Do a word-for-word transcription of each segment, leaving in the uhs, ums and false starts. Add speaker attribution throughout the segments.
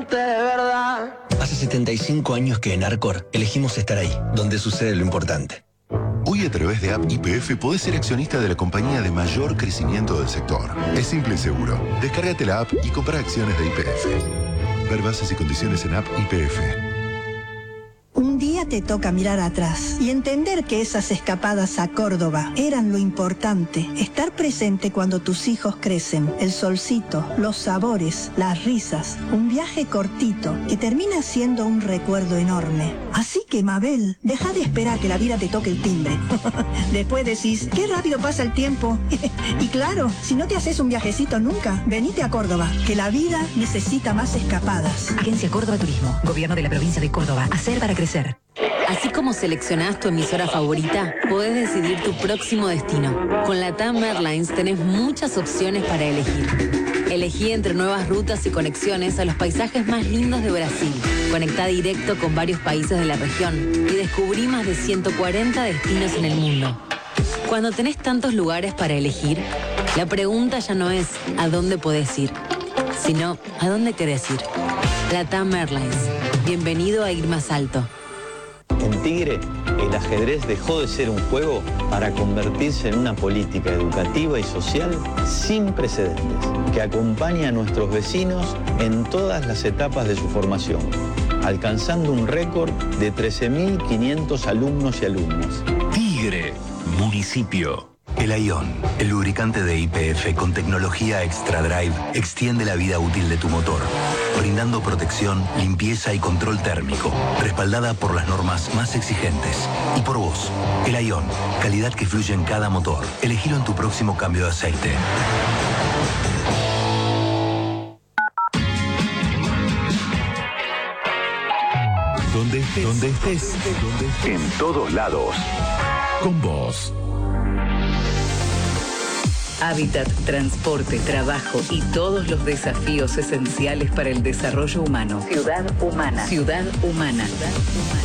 Speaker 1: amarte de verdad.
Speaker 2: Hace setenta y cinco años que en Arcor elegimos estar ahí, donde sucede lo importante.
Speaker 3: Hoy a través de App Y P F podés ser accionista de la compañía de mayor crecimiento del sector. Es simple y seguro. Descárgate la app y compra acciones de Y P F. Ver bases y condiciones en App Y P F.
Speaker 4: Un día te toca mirar atrás y entender que esas escapadas a Córdoba eran lo importante. Estar presente cuando tus hijos crecen. El solcito, los sabores, las risas. Un viaje cortito que termina siendo un recuerdo enorme. Así que, Mabel, deja de esperar que la vida te toque el timbre. Después decís, qué rápido pasa el tiempo. Y claro, si no te haces un viajecito nunca, venite a Córdoba, que la vida necesita más escapadas.
Speaker 5: Agencia Córdoba Turismo, Gobierno de la Provincia de Córdoba. Hacer para crecer.
Speaker 6: Así como seleccionás tu emisora favorita, podés decidir tu próximo destino. Con LATAM Airlines tenés muchas opciones para elegir. Elegí entre nuevas rutas y conexiones a los paisajes más lindos de Brasil. Conectá directo con varios países de la región y descubrí más de ciento cuarenta destinos en el mundo. Cuando tenés tantos lugares para elegir, la pregunta ya no es ¿a dónde podés ir?, sino ¿a dónde querés ir? LATAM Airlines. Bienvenido a ir más alto.
Speaker 7: En Tigre, el ajedrez dejó de ser un juego para convertirse en una política educativa y social sin precedentes, que acompaña a nuestros vecinos en todas las etapas de su formación, alcanzando un récord de trece mil quinientos alumnos y alumnas.
Speaker 8: Tigre, municipio. El Ion, el lubricante de Y P F con tecnología Extra Drive, extiende la vida útil de tu motor, brindando protección, limpieza y control térmico, respaldada por las normas más exigentes. Y por vos, el Ion, calidad que fluye en cada motor. Elegilo en tu próximo cambio de aceite.
Speaker 9: Donde estés, donde estés, donde estés, en todos lados, con vos.
Speaker 10: Hábitat, transporte, trabajo y todos los desafíos esenciales para el desarrollo humano. Ciudad Humana. Ciudad Humana. Ciudad Humana.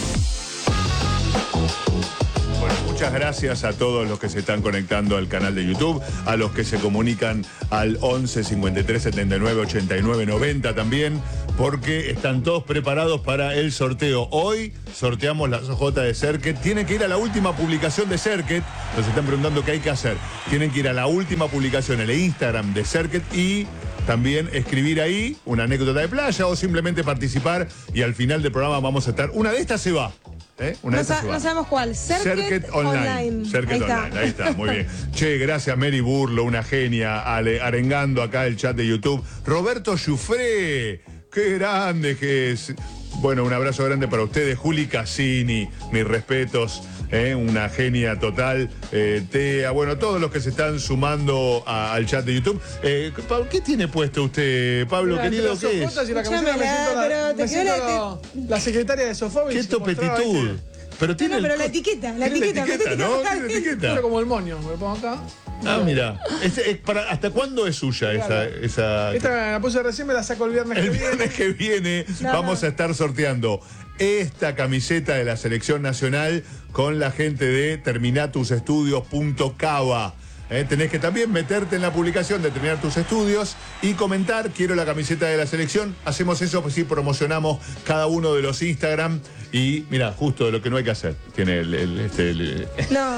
Speaker 11: Bueno, muchas gracias a todos los que se están conectando al canal de YouTube, a los que se comunican al once cincuenta y tres setenta y nueve ochenta y nueve noventa también, porque están todos preparados para el sorteo. Hoy sorteamos las O J de Serket. Tienen que ir a la última publicación de Serket. Nos están preguntando qué hay que hacer. Tienen que ir a la última publicación en el Instagram de Serket y también escribir ahí una anécdota de playa o simplemente participar, y al final del programa vamos a estar. Una de estas se va. ¿Eh? Una
Speaker 12: no, sa no sabemos cuál. Serket Online.
Speaker 11: Serket Online. Ahí está, muy bien. Che, gracias Mary Burlo, una genia, ale, arengando acá el chat de YouTube. Roberto Giuffré, qué grande que es. Bueno, un abrazo grande para ustedes. Juli Cassini, mis respetos, ¿eh? Una genia total. Eh, Tea, bueno, todos los que se están sumando a, al chat de YouTube. Eh, ¿Qué tiene puesto usted, Pablo,
Speaker 13: Mira,
Speaker 11: querido? ¿Qué es?
Speaker 13: Y la camiseta me siento la, me siento la, la secretaria de Sofovich.
Speaker 11: ¡Qué topetitud! Pero tiene
Speaker 12: no, no, pero
Speaker 11: el...
Speaker 12: la etiqueta, la etiqueta,
Speaker 11: la etiqueta, ¿no? ¿Tiene la etiqueta?
Speaker 13: Pero como el moño, me lo pongo acá.
Speaker 11: Ah, mira. Este, es para, ¿hasta cuándo es suya claro. esa, esa...?
Speaker 13: Esta la puse recién, me la saco el viernes
Speaker 11: el
Speaker 13: que viene.
Speaker 11: El viernes que viene no, vamos no. a estar sorteando esta camiseta de la Selección Nacional con la gente de terminatus estudios punto cava. Eh, tenés que también meterte en la publicación de Terminar Tus Estudios y comentar, quiero la camiseta de la selección. Hacemos eso, pues sí, promocionamos cada uno de los Instagram. Y mira, justo de lo que no hay que hacer. Tiene el... el, este, el...
Speaker 12: No.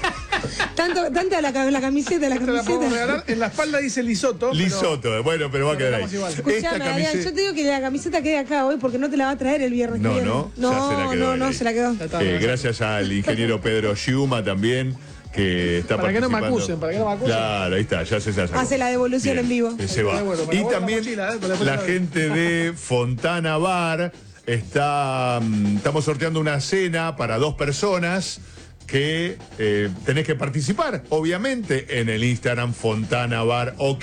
Speaker 12: Tanto, tanta la, la camiseta, la camiseta.
Speaker 13: La podemos regalar. En la espalda dice Lisoto.
Speaker 11: Lisoto, pero, bueno, pero va a quedar ahí.
Speaker 12: Escuchame, camiseta... Adrián, yo te digo que la camiseta quede acá hoy porque no te la va a traer el viernes
Speaker 11: no,
Speaker 12: que viene.
Speaker 11: No,
Speaker 12: no,
Speaker 11: ya se la quedó
Speaker 12: no, no, se la quedó.
Speaker 11: Eh, gracias al ingeniero Pedro Schiuma también, que está
Speaker 13: para que no me
Speaker 11: participando.
Speaker 13: acusen, para que no me acusen.
Speaker 11: Claro, ahí está, ya se sacó.
Speaker 12: Hace la devolución
Speaker 11: Bien,
Speaker 12: en vivo.
Speaker 11: Se va.
Speaker 13: Bueno,
Speaker 11: y también
Speaker 13: la, mochila, ¿eh?
Speaker 11: la gente de Fontana Bar está, estamos sorteando una cena para dos personas que eh, tenés que participar, obviamente, en el Instagram Fontana Bar OK,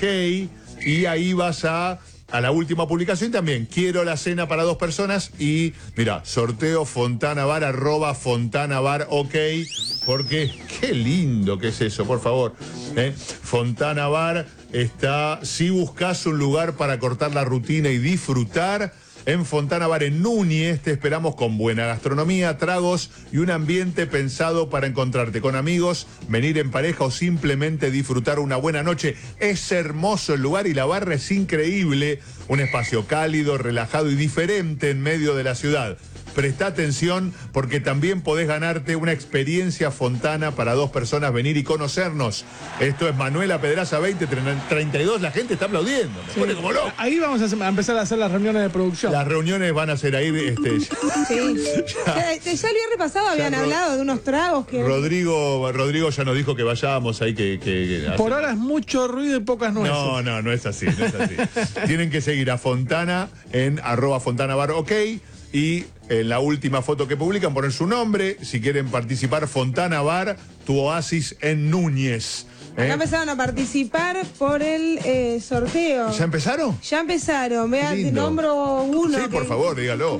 Speaker 11: y ahí vas a a la última publicación también. Quiero la cena para dos personas y, mira, sorteo Fontana Bar, arroba Fontana Bar OK, porque qué lindo que es eso, por favor. ¿eh? Fontana Bar está, si buscas un lugar para cortar la rutina y disfrutar, En Fontana Bar en Núñez te esperamos con buena gastronomía, tragos y un ambiente pensado para encontrarte con amigos, venir en pareja o simplemente disfrutar una buena noche. Es hermoso el lugar y la barra es increíble. Un espacio cálido, relajado y diferente en medio de la ciudad. Presta atención porque también podés ganarte una experiencia Fontana para dos personas, venir y conocernos. Esto es Manuela Pedraza veinte treinta y dos, la gente está aplaudiendo, me
Speaker 13: Sí.
Speaker 11: pone como loco.
Speaker 13: Ahí vamos a, hacer- a empezar a hacer las reuniones de producción.
Speaker 11: Las reuniones van a ser ahí, este,
Speaker 12: Sí. Ya, ya el viernes pasado habían
Speaker 11: Ya, Ro-
Speaker 12: hablado de unos tragos que...
Speaker 11: Rodrigo, Rodrigo ya nos dijo que vayamos ahí, que... que- que
Speaker 13: Por ahora es mucho ruido y pocas nueces.
Speaker 11: No, no, no es así, no es así. Tienen que seguir a Fontana en arroba Fontana Bar, ok. Y en la última foto que publican poner su nombre. Si quieren participar, Fontana Bar, tu oasis en Núñez. ¿eh?
Speaker 12: Acá empezaron a participar por el eh, sorteo.
Speaker 11: ¿Ya empezaron?
Speaker 12: Ya empezaron. Vean,
Speaker 11: Qué
Speaker 12: te
Speaker 11: lindo.
Speaker 12: nombro uno.
Speaker 11: Sí,
Speaker 12: que-
Speaker 11: por favor, dígalo.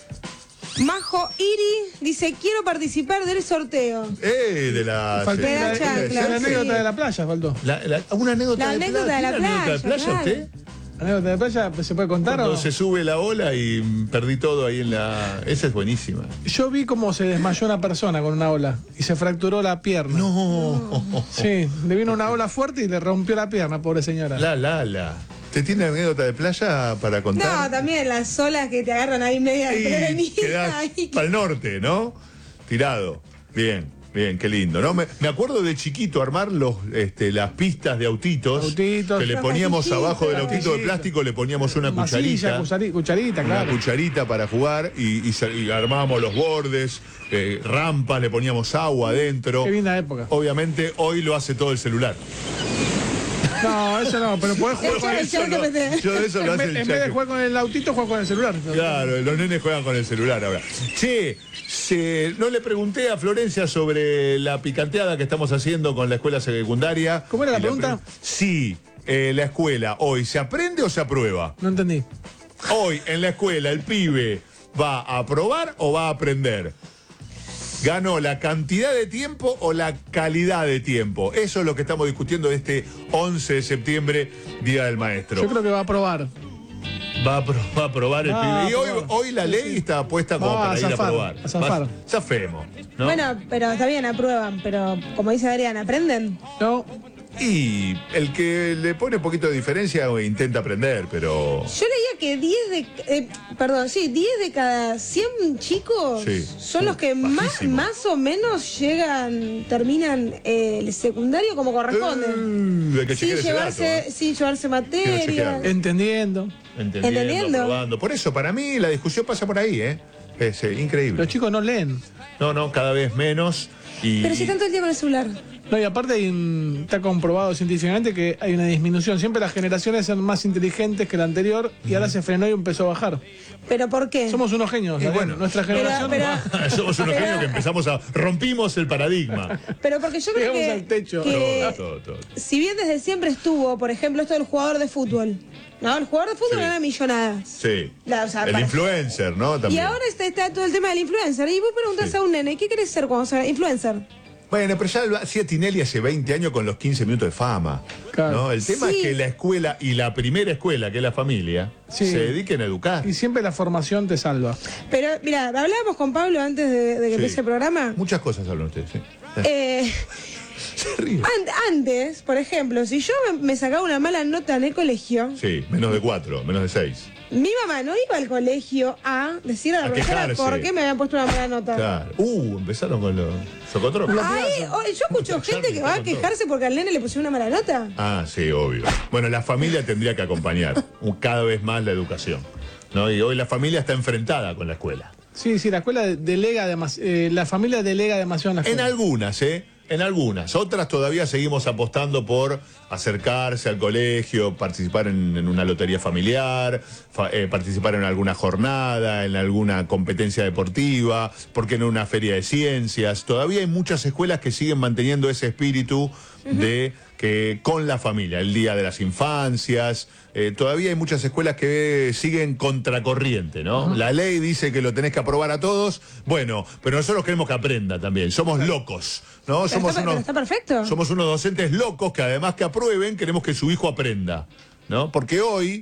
Speaker 12: Majo Iri dice, quiero participar del sorteo.
Speaker 11: Eh, de la...
Speaker 13: Faltó
Speaker 12: de la
Speaker 13: la,
Speaker 12: chancla,
Speaker 13: la
Speaker 12: sí.
Speaker 13: anécdota de la playa, faltó.
Speaker 11: La- la- una anécdota
Speaker 12: La
Speaker 11: de
Speaker 12: anécdota
Speaker 11: playa.
Speaker 12: de la
Speaker 11: ¿Tiene anécdota de
Speaker 12: playa,
Speaker 11: playa
Speaker 12: claro.
Speaker 11: usted?
Speaker 13: ¿La anécdota de playa se puede contar
Speaker 11: Cuando
Speaker 13: o?
Speaker 11: se sube la ola y mm, perdí todo ahí en la... Esa es buenísima.
Speaker 13: Yo vi cómo se desmayó una persona con una ola y se fracturó la pierna.
Speaker 11: No.
Speaker 13: Sí, le vino una ola fuerte y le rompió la pierna, pobre señora.
Speaker 11: La, la, la. ¿Te tiene anécdota de playa para contar?
Speaker 12: No, también las olas que te agarran ahí media
Speaker 11: Y
Speaker 12: desprevenida.
Speaker 11: quedás
Speaker 12: ahí.
Speaker 11: para el norte, ¿no? Tirado. Bien, bien, qué lindo, ¿no? Me, me acuerdo de chiquito armar los, este, las pistas de autitos.
Speaker 13: Autitos.
Speaker 11: Que le
Speaker 12: Los
Speaker 11: poníamos
Speaker 12: pastillitos,
Speaker 11: abajo del
Speaker 12: los
Speaker 11: autito de
Speaker 13: pastillitos.
Speaker 11: plástico, le poníamos una
Speaker 13: Masilla,
Speaker 11: cucharita.
Speaker 13: cuchari- cucharita,
Speaker 11: Una
Speaker 13: claro.
Speaker 11: cucharita para jugar y, y sal- y armábamos los bordes, eh, rampas, le poníamos agua adentro.
Speaker 13: Qué linda época.
Speaker 11: Obviamente hoy lo hace todo el celular.
Speaker 13: No, eso no, pero podés jugar con
Speaker 12: El
Speaker 13: el
Speaker 12: chat- el chat G P T.
Speaker 11: Yo de eso lo
Speaker 13: En
Speaker 11: hace
Speaker 13: vez,
Speaker 11: el
Speaker 13: en vez de
Speaker 11: Chaco.
Speaker 13: jugar con el autito, juega con el celular.
Speaker 11: Claro, los nenes juegan con el celular ahora. Che, se- no le pregunté a Florencia sobre la picanteada que estamos haciendo con la escuela secundaria.
Speaker 13: ¿Cómo era la
Speaker 11: Y
Speaker 13: pregunta?
Speaker 11: pre- Sí, eh, la escuela hoy, ¿se aprende o se aprueba?
Speaker 13: No entendí.
Speaker 11: Hoy en la escuela el pibe va a aprobar o va a aprender. ¿Ganó la cantidad de tiempo o la calidad de tiempo? Eso es lo que estamos discutiendo este once de septiembre, Día del Maestro.
Speaker 13: Yo creo que va a probar.
Speaker 11: Va a, pro- va a probar el
Speaker 13: Va a
Speaker 11: pibe. Y hoy,
Speaker 13: probar.
Speaker 11: hoy la ley está puesta como
Speaker 13: Va a
Speaker 11: para ir a
Speaker 13: zafar,
Speaker 11: probar.
Speaker 13: a zafar.
Speaker 11: Va- Zafemos, ¿no?
Speaker 12: Bueno, pero está bien, aprueban, pero como dice Adrián, ¿aprenden?
Speaker 13: No,
Speaker 11: Y el que le pone un poquito de diferencia intenta aprender, pero...
Speaker 12: Yo leía que diez de... eh, perdón, sí, diez de cada cien chicos
Speaker 11: Sí,
Speaker 12: son
Speaker 11: sí,
Speaker 12: los que más,
Speaker 11: bajísimo.
Speaker 12: más o menos llegan, terminan eh, el secundario como corresponde.
Speaker 11: Eh, hay que
Speaker 12: sin,
Speaker 11: chequear ese
Speaker 12: llevarse,
Speaker 11: dato, ¿eh?
Speaker 12: sin llevarse materia.
Speaker 11: chequearlo.
Speaker 13: entendiendo.
Speaker 11: Entendiendo,
Speaker 12: Entendiendo.
Speaker 11: probando. Por eso, para mí, la discusión pasa por ahí, ¿eh? Es eh, increíble.
Speaker 13: Los chicos no leen.
Speaker 11: No, no, cada vez menos. Y,
Speaker 12: Pero si están todo el día con el celular.
Speaker 13: No, y aparte hay un- está comprobado científicamente que hay una disminución. Siempre las generaciones son más inteligentes que la anterior y ahora se frenó y empezó a bajar.
Speaker 12: ¿Pero por qué?
Speaker 13: Somos unos genios.
Speaker 11: Y
Speaker 13: ¿sabes?
Speaker 11: bueno,
Speaker 13: Nuestra
Speaker 12: pero-
Speaker 13: generación.
Speaker 12: pero-
Speaker 11: Somos unos
Speaker 12: Pero-
Speaker 11: genios que empezamos a... Rompimos el paradigma.
Speaker 12: Pero porque yo creo
Speaker 13: Llegamos
Speaker 12: que,
Speaker 13: al techo.
Speaker 12: que
Speaker 11: Todo, todo, todo.
Speaker 12: si bien desde siempre estuvo, por ejemplo, esto del jugador de fútbol. ¿No? El jugador de fútbol
Speaker 11: Sí.
Speaker 12: gana millonadas.
Speaker 11: Sí.
Speaker 12: La- o sea,
Speaker 11: El
Speaker 12: para-
Speaker 11: influencer, ¿no?
Speaker 12: Y
Speaker 11: También.
Speaker 12: ahora está, está todo el tema del influencer. Y vos preguntás
Speaker 11: Sí.
Speaker 12: a un nene, ¿qué querés ser cuando sea influencer?
Speaker 11: Bueno, pero ya lo hacía Tinelli hace veinte años con los quince minutos de fama.
Speaker 13: Claro.
Speaker 11: ¿no? El tema
Speaker 12: Sí.
Speaker 11: es que la escuela y la primera escuela, que es la familia,
Speaker 13: Sí.
Speaker 11: se dediquen a educar.
Speaker 13: Y siempre la formación te salva.
Speaker 12: Pero, mira, hablábamos con Pablo antes de, de que
Speaker 11: Sí.
Speaker 12: empiece el programa.
Speaker 11: Muchas cosas hablan ustedes, sí.
Speaker 12: Eh,
Speaker 11: Se ríen.
Speaker 12: an- antes, por ejemplo, si yo me, me sacaba una mala nota en el colegio,
Speaker 11: Sí, menos de cuatro, menos de seis.
Speaker 12: mi mamá no iba al colegio a decirle a la
Speaker 11: A
Speaker 12: profesora
Speaker 11: quejarse.
Speaker 12: por qué me habían puesto una mala nota.
Speaker 11: Claro. Uh, empezaron con los socotrocos.
Speaker 12: Ay, oh, yo escucho gente que va a quejarse porque al nene le pusieron una mala nota.
Speaker 11: Ah, sí, obvio. Bueno, la familia tendría que acompañar un- cada vez más la educación. ¿no? Y hoy la familia está enfrentada con la escuela.
Speaker 13: Sí, sí, la escuela delega demasiado. la familia delega demasiado en la
Speaker 11: En
Speaker 13: escuela.
Speaker 11: algunas, ¿eh? En algunas. Otras todavía seguimos apostando por acercarse al colegio, participar en, en una lotería familiar, fa- eh, participar en alguna jornada, en alguna competencia deportiva, porque en una feria de ciencias. Todavía hay muchas escuelas que siguen manteniendo ese espíritu de que con la familia, el Día de las Infancias. Eh, todavía hay muchas escuelas que siguen contracorriente, ¿no? La ley dice que lo tenés que aprobar a todos. Bueno, pero nosotros queremos que aprenda también. Somos locos, ¿no?
Speaker 12: Pero
Speaker 11: Somos
Speaker 12: está, pero
Speaker 11: unos,
Speaker 12: está perfecto.
Speaker 11: somos unos docentes locos que además que aprueben, queremos que su hijo aprenda, ¿no? Porque hoy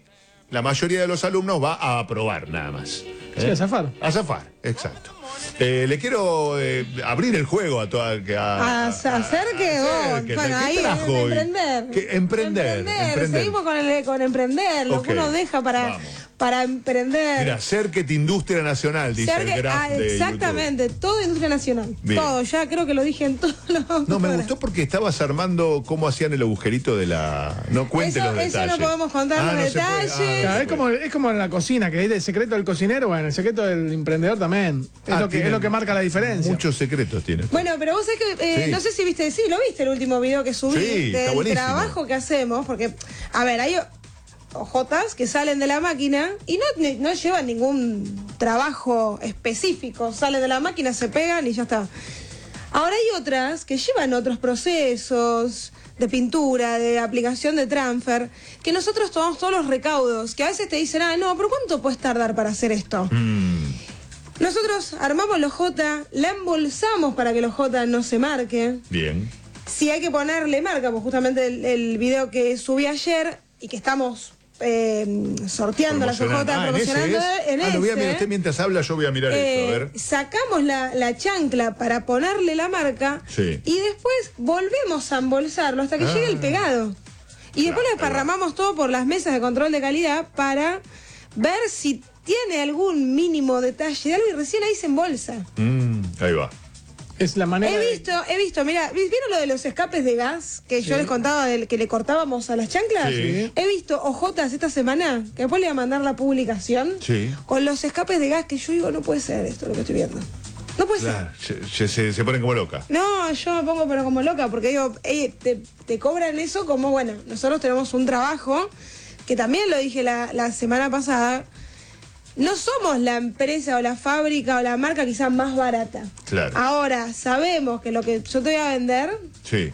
Speaker 11: la mayoría de los alumnos va a aprobar nada más. ¿eh?
Speaker 13: Sí, a zafar.
Speaker 11: A zafar, exacto. Eh, le quiero eh, abrir el juego a toda que a,
Speaker 12: A, a hacer que vos,
Speaker 11: que-
Speaker 12: bueno,
Speaker 11: ¿qué
Speaker 12: ahí
Speaker 11: trajo hoy?
Speaker 12: emprender.
Speaker 11: Que emprender, emprender.
Speaker 12: Seguimos con, el, con emprender, lo
Speaker 11: Ok,
Speaker 12: que uno deja para, para emprender.
Speaker 11: Mira, Cerquet Industria Nacional, dice
Speaker 12: Ser
Speaker 11: el
Speaker 12: que-
Speaker 11: graph
Speaker 12: ah,
Speaker 11: de
Speaker 12: exactamente, todo industria nacional.
Speaker 11: Bien.
Speaker 12: Todo, ya creo que lo dije en todos los.
Speaker 11: YouTube. No, me gustó porque estabas armando cómo hacían el agujerito de la... No cuente
Speaker 12: Eso-
Speaker 11: los
Speaker 12: eso
Speaker 11: detalles.
Speaker 12: no podemos contar
Speaker 11: Ah,
Speaker 12: los
Speaker 11: no se puede.
Speaker 12: detalles.
Speaker 11: Ah,
Speaker 13: Claro, es, como, es como en la cocina, que hay el secreto del cocinero, bueno, el secreto del emprendedor también. Es,
Speaker 11: Ah,
Speaker 13: lo, que, es
Speaker 11: tienen
Speaker 13: lo que marca la diferencia.
Speaker 11: Muchos secretos tiene.
Speaker 12: Bueno, pero vos sabés que, eh,
Speaker 11: Sí.
Speaker 12: no sé si viste, sí, lo viste el último video que subí
Speaker 11: Sí, está
Speaker 12: del
Speaker 11: buenísimo.
Speaker 12: trabajo que hacemos, porque, a ver, hay ojotas que salen de la máquina y no, ni- no llevan ningún trabajo específico, salen de la máquina, se pegan y ya está. Ahora hay otras que llevan otros procesos de pintura, de aplicación de transfer, que nosotros tomamos todos los recaudos, que a veces te dicen, ah, no, pero ¿cuánto puedes tardar para hacer esto? Nosotros armamos la hojota, la embolsamos para que la hojota no se marque.
Speaker 11: Bien.
Speaker 12: Si hay que ponerle marca, pues justamente el, el video que subí ayer y que estamos eh, sorteando las hojotas,
Speaker 11: Ah, ¿en ese
Speaker 12: promocionando
Speaker 11: es?
Speaker 12: en
Speaker 11: Ah, lo voy a mirar.
Speaker 12: ese,
Speaker 11: Usted mientras habla, yo voy a mirar
Speaker 12: eh,
Speaker 11: esto, a ver.
Speaker 12: sacamos la, la chancla para ponerle la marca
Speaker 11: Sí.
Speaker 12: y después volvemos a embolsarlo hasta que
Speaker 11: Ah.
Speaker 12: llegue el pegado. Y después lo desparramamos todo por las mesas de control de calidad para ver si tiene algún mínimo detalle de algo y recién ahí se embolsa.
Speaker 11: Mm, ahí va.
Speaker 13: Es la manera.
Speaker 12: He visto, he visto, mira, ¿vieron lo de los escapes de gas que yo
Speaker 13: Sí.
Speaker 12: les contaba del que le cortábamos a las chanclas?
Speaker 11: Sí.
Speaker 12: He visto ojotas esta semana, que después le voy a mandar la publicación,
Speaker 11: Sí.
Speaker 12: con los escapes de gas que yo digo, no puede ser esto lo que estoy viendo. No puede ser.
Speaker 11: Claro, se, se- se- se ponen como loca.
Speaker 12: No, yo me pongo pero como loca, porque digo, eh, te, te cobran eso como, bueno, nosotros tenemos un trabajo, que también lo dije la, la semana pasada, no somos la empresa o la fábrica o la marca quizás más barata.
Speaker 11: Claro.
Speaker 12: Ahora, sabemos que lo que yo te voy a vender,
Speaker 11: Sí.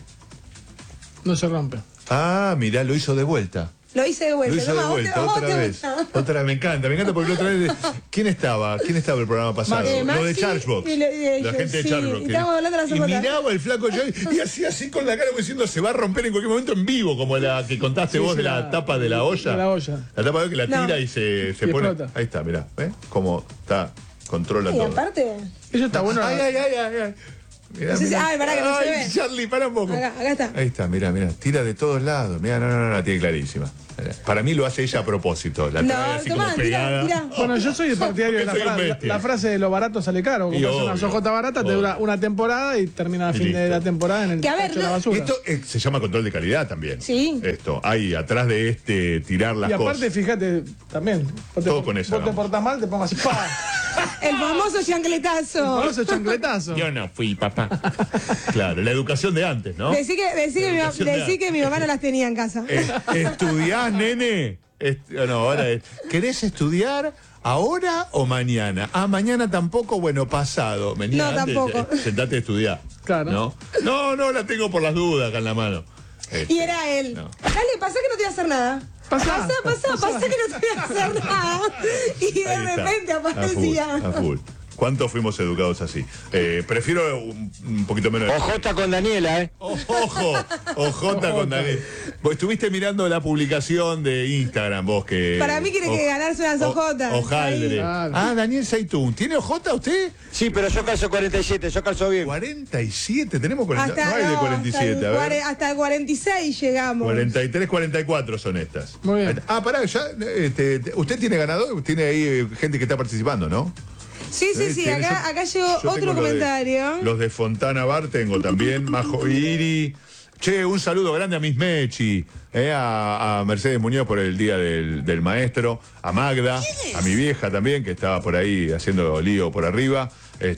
Speaker 13: No se rompe.
Speaker 11: Ah, mirá, lo hizo de vuelta.
Speaker 12: lo hice de vuelta.
Speaker 11: Lo hizo
Speaker 12: ¿no?
Speaker 11: de
Speaker 12: ¿A vos te-
Speaker 11: vuelta,
Speaker 12: a vos
Speaker 11: otra
Speaker 12: te
Speaker 11: vez.
Speaker 12: gusta?
Speaker 11: Otra, me encanta, me encanta porque la otra vez. ¿Quién estaba? ¿Quién estaba el programa pasado?
Speaker 12: Eh,
Speaker 11: Lo de
Speaker 12: Maxi
Speaker 11: Chargebox.
Speaker 12: y le- y
Speaker 11: La
Speaker 12: ellos,
Speaker 11: gente de
Speaker 12: sí,
Speaker 11: Chargebox.
Speaker 12: y estábamos hablando de las
Speaker 11: Y
Speaker 12: hojotas.
Speaker 11: miraba el flaco yo y hacía así con la cara como diciendo se va a romper en cualquier momento en vivo, como la que contaste
Speaker 13: Sí,
Speaker 11: vos
Speaker 13: sí,
Speaker 11: de la,
Speaker 13: la-
Speaker 11: tapa de la olla.
Speaker 13: de la olla.
Speaker 11: La tapa de olla que la
Speaker 12: No.
Speaker 11: tira y se, se
Speaker 13: Y
Speaker 11: pone.
Speaker 13: explota.
Speaker 11: Ahí está, mirá. ¿Ves? Como está, controla
Speaker 12: Y
Speaker 11: todo.
Speaker 12: aparte,
Speaker 13: Eso está bueno.
Speaker 11: Ay, ay, ay, ay, ay. Mirá,
Speaker 12: No sé si-
Speaker 11: mirá.
Speaker 12: ay, pará que no se
Speaker 11: Ay,
Speaker 12: ve.
Speaker 11: Charlie, para un poco.
Speaker 12: acá, acá está.
Speaker 11: Ahí está, mira, mira, tira de todos lados. Mira, no, no, no, la tiene clarísima. Para mí lo hace ella a propósito. La
Speaker 12: No,
Speaker 11: trae así
Speaker 12: tomá,
Speaker 11: como
Speaker 12: tira,
Speaker 11: pegada.
Speaker 12: tira.
Speaker 13: Bueno, yo soy partidario de la,
Speaker 11: Soy un
Speaker 13: fra- la,
Speaker 11: bestia.
Speaker 13: la frase de lo barato sale caro.
Speaker 11: Y
Speaker 13: Compras una
Speaker 11: obvio,
Speaker 13: sojota barata, te
Speaker 11: obvio.
Speaker 13: dura una temporada y termina a
Speaker 11: Y
Speaker 13: fin de
Speaker 11: listo.
Speaker 13: la temporada en el
Speaker 12: Que a ver,
Speaker 13: tacho de la
Speaker 12: no-
Speaker 13: basura.
Speaker 11: Esto eh, se llama control de calidad también.
Speaker 12: Sí.
Speaker 11: Esto, hay atrás de este tirar las
Speaker 13: Y aparte,
Speaker 11: cosas.
Speaker 13: fíjate, también, vos te,
Speaker 11: Todo con eso,
Speaker 13: vos te
Speaker 11: ¿no?
Speaker 13: portás mal, te pongo así, ¡pa!
Speaker 12: El famoso chancletazo.
Speaker 13: Vamos el chancletazo.
Speaker 11: Yo no fui, papá. Claro, la educación de antes, ¿no?
Speaker 12: Decí que, decí que, mi, ma-
Speaker 11: Educación de
Speaker 12: decí que mi mamá no las tenía en casa.
Speaker 11: Eh, ¿Estudiás, nene? Est- no, ahora es. ¿Querés estudiar ahora o mañana? Ah, mañana tampoco, bueno, pasado. Venía
Speaker 12: No,
Speaker 11: antes,
Speaker 12: tampoco.
Speaker 11: eh, sentate a estudiar.
Speaker 13: Claro.
Speaker 11: ¿No? No, no, la tengo por las dudas acá en la mano. Este,
Speaker 12: Y era él.
Speaker 11: no.
Speaker 12: Dale, pasá que no te voy a hacer nada.
Speaker 13: Pasá,
Speaker 12: pasá, pasá, pasá que no te voy a hacer nada. Y de
Speaker 11: Ahí está.
Speaker 12: repente
Speaker 11: A full,
Speaker 12: aparecía.
Speaker 11: a full. ¿Cuántos fuimos educados así? Eh, prefiero un, un poquito menos.
Speaker 1: Ojota con Daniela, ¿eh?
Speaker 11: Ojo, ojota con Daniel. Vos estuviste mirando la publicación de Instagram, vos que.
Speaker 12: Para mí quiere que ganarse unas
Speaker 11: o-
Speaker 12: hojotas.
Speaker 11: Ojaldre.
Speaker 13: Ahí.
Speaker 11: Ah, Daniel Saitún. ¿Tiene ojota usted?
Speaker 1: Sí, pero yo calzo cuarenta y siete, yo calzo bien.
Speaker 11: cuarenta y siete, tenemos cuarenta.
Speaker 12: Hasta,
Speaker 11: no hay de
Speaker 12: no,
Speaker 11: cuarenta y siete,
Speaker 12: hasta,
Speaker 11: a
Speaker 12: el
Speaker 11: ver.
Speaker 12: cuare- hasta el cuarenta y seis llegamos.
Speaker 11: cuarenta y tres, cuarenta y cuatro son estas.
Speaker 13: Muy bien.
Speaker 11: Ah, pará, ya. eh, te- te- usted tiene ganador, tiene ahí eh, gente que está participando, ¿no?
Speaker 12: Sí, sí,
Speaker 11: Eh,
Speaker 12: sí.
Speaker 11: tiene-
Speaker 12: Acá,
Speaker 11: yo-
Speaker 12: acá llegó
Speaker 11: yo tengo
Speaker 12: otro
Speaker 11: lo de-
Speaker 12: comentario.
Speaker 11: los de Fontana Bar tengo también, Majo Iri. Che, un saludo grande a Miss Mechi, eh, a, a Mercedes Muñoz por el Día del, del Maestro, a Magda, a mi vieja también, que estaba por ahí haciendo lío por arriba.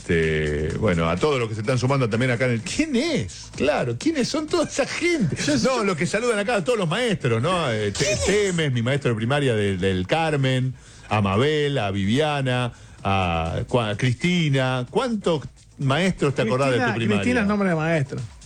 Speaker 11: Este, bueno, a todos los que se están sumando también acá en el. ¿Quién es? Claro, ¿quiénes son toda esa gente? No, los que saludan acá a todos los maestros, ¿no? Eh, Te- Temes, mi maestro de primaria del, del Carmen, a Mabel, a Viviana, a, Cua- a Cristina. ¿Cuántos maestros te acordás de tu
Speaker 13: Cristina,
Speaker 11: primaria?
Speaker 13: Cristina es nombre de maestro.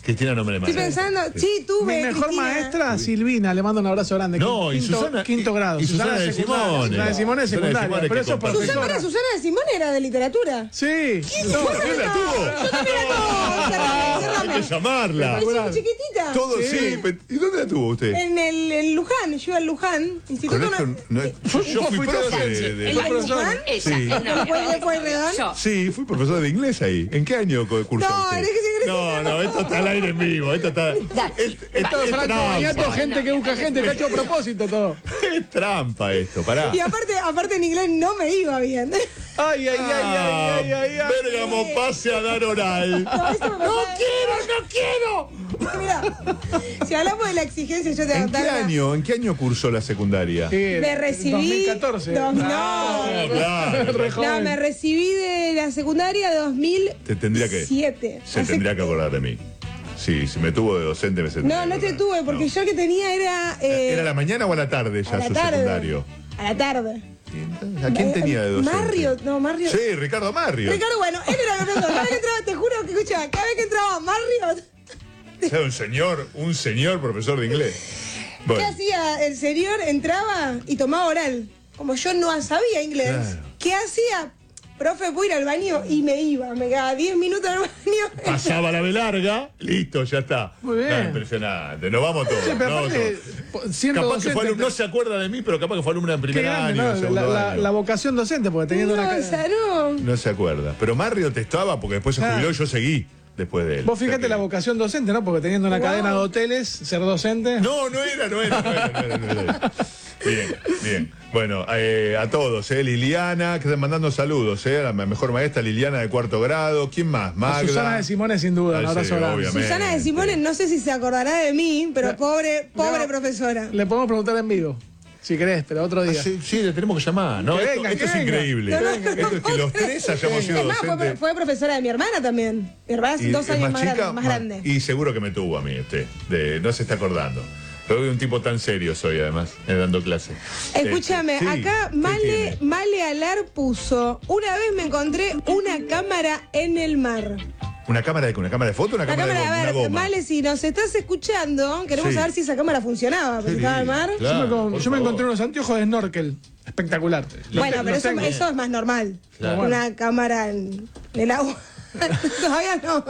Speaker 11: Cristina no me
Speaker 12: Estoy pensando, sí, tuve.
Speaker 13: Mi mejor
Speaker 12: Cristina.
Speaker 13: maestra, Silvina, le mando un abrazo grande.
Speaker 11: No,
Speaker 13: quinto,
Speaker 11: y Susana-
Speaker 13: quinto grado.
Speaker 11: y Susana de
Speaker 13: secundaria.
Speaker 11: Simone.
Speaker 13: Susana de Simone es
Speaker 11: Susana de
Speaker 13: secundaria,
Speaker 11: Simone,
Speaker 13: pero
Speaker 11: que
Speaker 13: eso es
Speaker 11: comparte.
Speaker 12: Susana,
Speaker 13: profesora.
Speaker 12: Susana de Simón era de literatura.
Speaker 13: Sí.
Speaker 12: ¿Quién
Speaker 13: No,
Speaker 12: fue?
Speaker 11: ¿quién la tuvo?
Speaker 12: Yo también la tuve. Cerrame, cerrame.
Speaker 11: Hay que llamarla.
Speaker 12: Es muy chiquitita.
Speaker 11: Todo, sí. pe- ¿Y dónde la tuvo usted?
Speaker 12: En el en Luján, yo iba al Luján, instituto.
Speaker 11: Con esto,
Speaker 12: no-
Speaker 11: no- yo, yo fui
Speaker 13: fuiste
Speaker 11: profe
Speaker 13: docente.
Speaker 11: de, de-
Speaker 12: ¿En el Luján?
Speaker 11: Sí.
Speaker 12: ¿Después de Pueyrredón?
Speaker 11: Sí, fui profesor de inglés ahí. ¿En qué año co- cursó
Speaker 12: No,
Speaker 11: usted?
Speaker 12: eres que se-
Speaker 11: No, no, esto está al aire en vivo. Esto está. Es, es-
Speaker 13: Estamos
Speaker 11: es
Speaker 13: hablando de
Speaker 11: trampa.
Speaker 13: niato, gente que busca gente, cacho a propósito todo.
Speaker 11: Es trampa esto, pará.
Speaker 12: Y aparte, aparte en inglés no me iba bien.
Speaker 13: Ay, ay, ay, ay, ay, ay, ay.
Speaker 11: Bérgamo, pase a dar oral.
Speaker 12: No, eso me
Speaker 11: ¡No
Speaker 12: pasa-
Speaker 11: quiero, no quiero!
Speaker 12: Mira, si hablamos de la exigencia, yo te
Speaker 11: ¿En qué año, en qué año cursó la secundaria?
Speaker 13: Eh,
Speaker 12: Me recibí.
Speaker 13: dos mil catorce.
Speaker 12: Dos- no.
Speaker 11: No, claro.
Speaker 13: Re
Speaker 12: No,
Speaker 13: joven.
Speaker 12: me recibí de la secundaria dos mil siete.
Speaker 11: Te tendría que. Se
Speaker 12: Así
Speaker 11: tendría que acordar de mí. Sí, si me tuvo de docente me sentía.
Speaker 12: No, no te tuve, porque yo que tenía era. eh,
Speaker 11: ¿Era a la mañana o a la tarde ya
Speaker 12: a la
Speaker 11: su
Speaker 12: tarde.
Speaker 11: secundario?
Speaker 12: A la tarde.
Speaker 11: ¿A quién
Speaker 12: Eh,
Speaker 11: tenía de docente?
Speaker 12: Marrio, no, Marrio.
Speaker 11: Sí, Ricardo Marrio.
Speaker 12: Ricardo, bueno, él era el profesor. Cada vez que entraba, te juro que escucha, cada vez que entraba Marrio,
Speaker 11: Era un señor, un señor profesor de inglés.
Speaker 12: ¿qué
Speaker 11: Bueno,
Speaker 12: hacía? El señor entraba y tomaba oral. Como yo no sabía inglés,
Speaker 11: Claro.
Speaker 12: ¿qué hacía? Profe, ¿puedo ir al baño? Y me iba, me quedaba diez minutos al baño.
Speaker 11: pasaba la B larga, listo, ya está.
Speaker 13: Muy bien.
Speaker 11: Ah, impresionante, nos vamos todos.
Speaker 13: Sí, pero
Speaker 11: nos vamos
Speaker 13: aparte,
Speaker 11: todos.
Speaker 13: siendo
Speaker 11: Capaz que
Speaker 13: docente,
Speaker 11: fue alumno, no se acuerda de mí, pero capaz que fue alumno en
Speaker 13: Qué
Speaker 11: primer
Speaker 13: grande,
Speaker 11: año,
Speaker 13: ¿no?
Speaker 11: en segundo
Speaker 13: La, la-
Speaker 11: año.
Speaker 13: la vocación docente, porque teniendo
Speaker 12: No,
Speaker 13: una.
Speaker 12: o sea, no.
Speaker 11: No se acuerda. Pero Marrio testaba porque después se
Speaker 13: Ah.
Speaker 11: jubiló y yo seguí después de él.
Speaker 13: Vos
Speaker 11: O sea
Speaker 13: fíjate
Speaker 11: que-
Speaker 13: la vocación docente, ¿no? Porque teniendo una
Speaker 12: Wow.
Speaker 13: cadena de hoteles, ser docente.
Speaker 11: No, no era, no era, no era, no era, no era. Bien, bien. Bueno, eh, a todos, ¿eh? Liliana, que están mandando saludos, ¿eh? La mejor maestra Liliana de cuarto grado. ¿Quién más?
Speaker 13: A
Speaker 11: Magda.
Speaker 13: Susana de Simone, sin duda, un
Speaker 11: Ah,
Speaker 13: abrazo
Speaker 11: sí,
Speaker 13: grande.
Speaker 11: obviamente.
Speaker 12: Susana de Simone, no sé si se acordará de mí, pero pobre, pobre
Speaker 13: no.
Speaker 12: profesora.
Speaker 13: Le podemos preguntar en vivo, si querés, pero otro
Speaker 11: Ah,
Speaker 13: día.
Speaker 11: sí, sí, le tenemos que llamar. No,
Speaker 13: Que
Speaker 11: esto,
Speaker 13: venga,
Speaker 11: esto
Speaker 13: que
Speaker 11: es
Speaker 13: venga.
Speaker 11: increíble.
Speaker 12: No, no,
Speaker 11: Esto es que los tres hayamos sido
Speaker 12: Es más, fue,
Speaker 11: docentes.
Speaker 12: fue profesora de mi hermana también. Mi hermana es
Speaker 11: Y
Speaker 12: dos
Speaker 11: es
Speaker 12: años más,
Speaker 11: chica,
Speaker 12: grande, más
Speaker 11: ma-
Speaker 12: grande.
Speaker 11: Y seguro que me tuvo a mí usted. De, no se está acordando. Soy un tipo tan serio soy, además, eh, dando clase.
Speaker 12: Escúchame,
Speaker 11: Este, sí,
Speaker 12: acá
Speaker 11: ¿qué
Speaker 12: Male,
Speaker 11: tiene?
Speaker 12: Male Alar puso, una vez me encontré una cámara en el mar.
Speaker 11: ¿Una cámara de qué? ¿Una cámara de foto o una
Speaker 12: La
Speaker 11: cámara,
Speaker 12: cámara,
Speaker 11: de
Speaker 12: a
Speaker 11: una
Speaker 12: ver,
Speaker 11: goma?
Speaker 12: Male, si nos estás escuchando, queremos
Speaker 11: Sí.
Speaker 12: saber si esa cámara funcionaba, porque
Speaker 11: Qué
Speaker 12: estaba al
Speaker 11: lindo,
Speaker 12: mar.
Speaker 11: claro.
Speaker 13: yo me, con-
Speaker 11: por
Speaker 13: yo me
Speaker 11: favor.
Speaker 13: encontré unos anteojos de snorkel. Espectacular. Los
Speaker 12: Bueno,
Speaker 13: te-
Speaker 12: pero
Speaker 13: los
Speaker 12: eso,
Speaker 13: tengo.
Speaker 12: eso es más normal.
Speaker 11: Claro.
Speaker 12: Una cámara en el agua. Todavía no.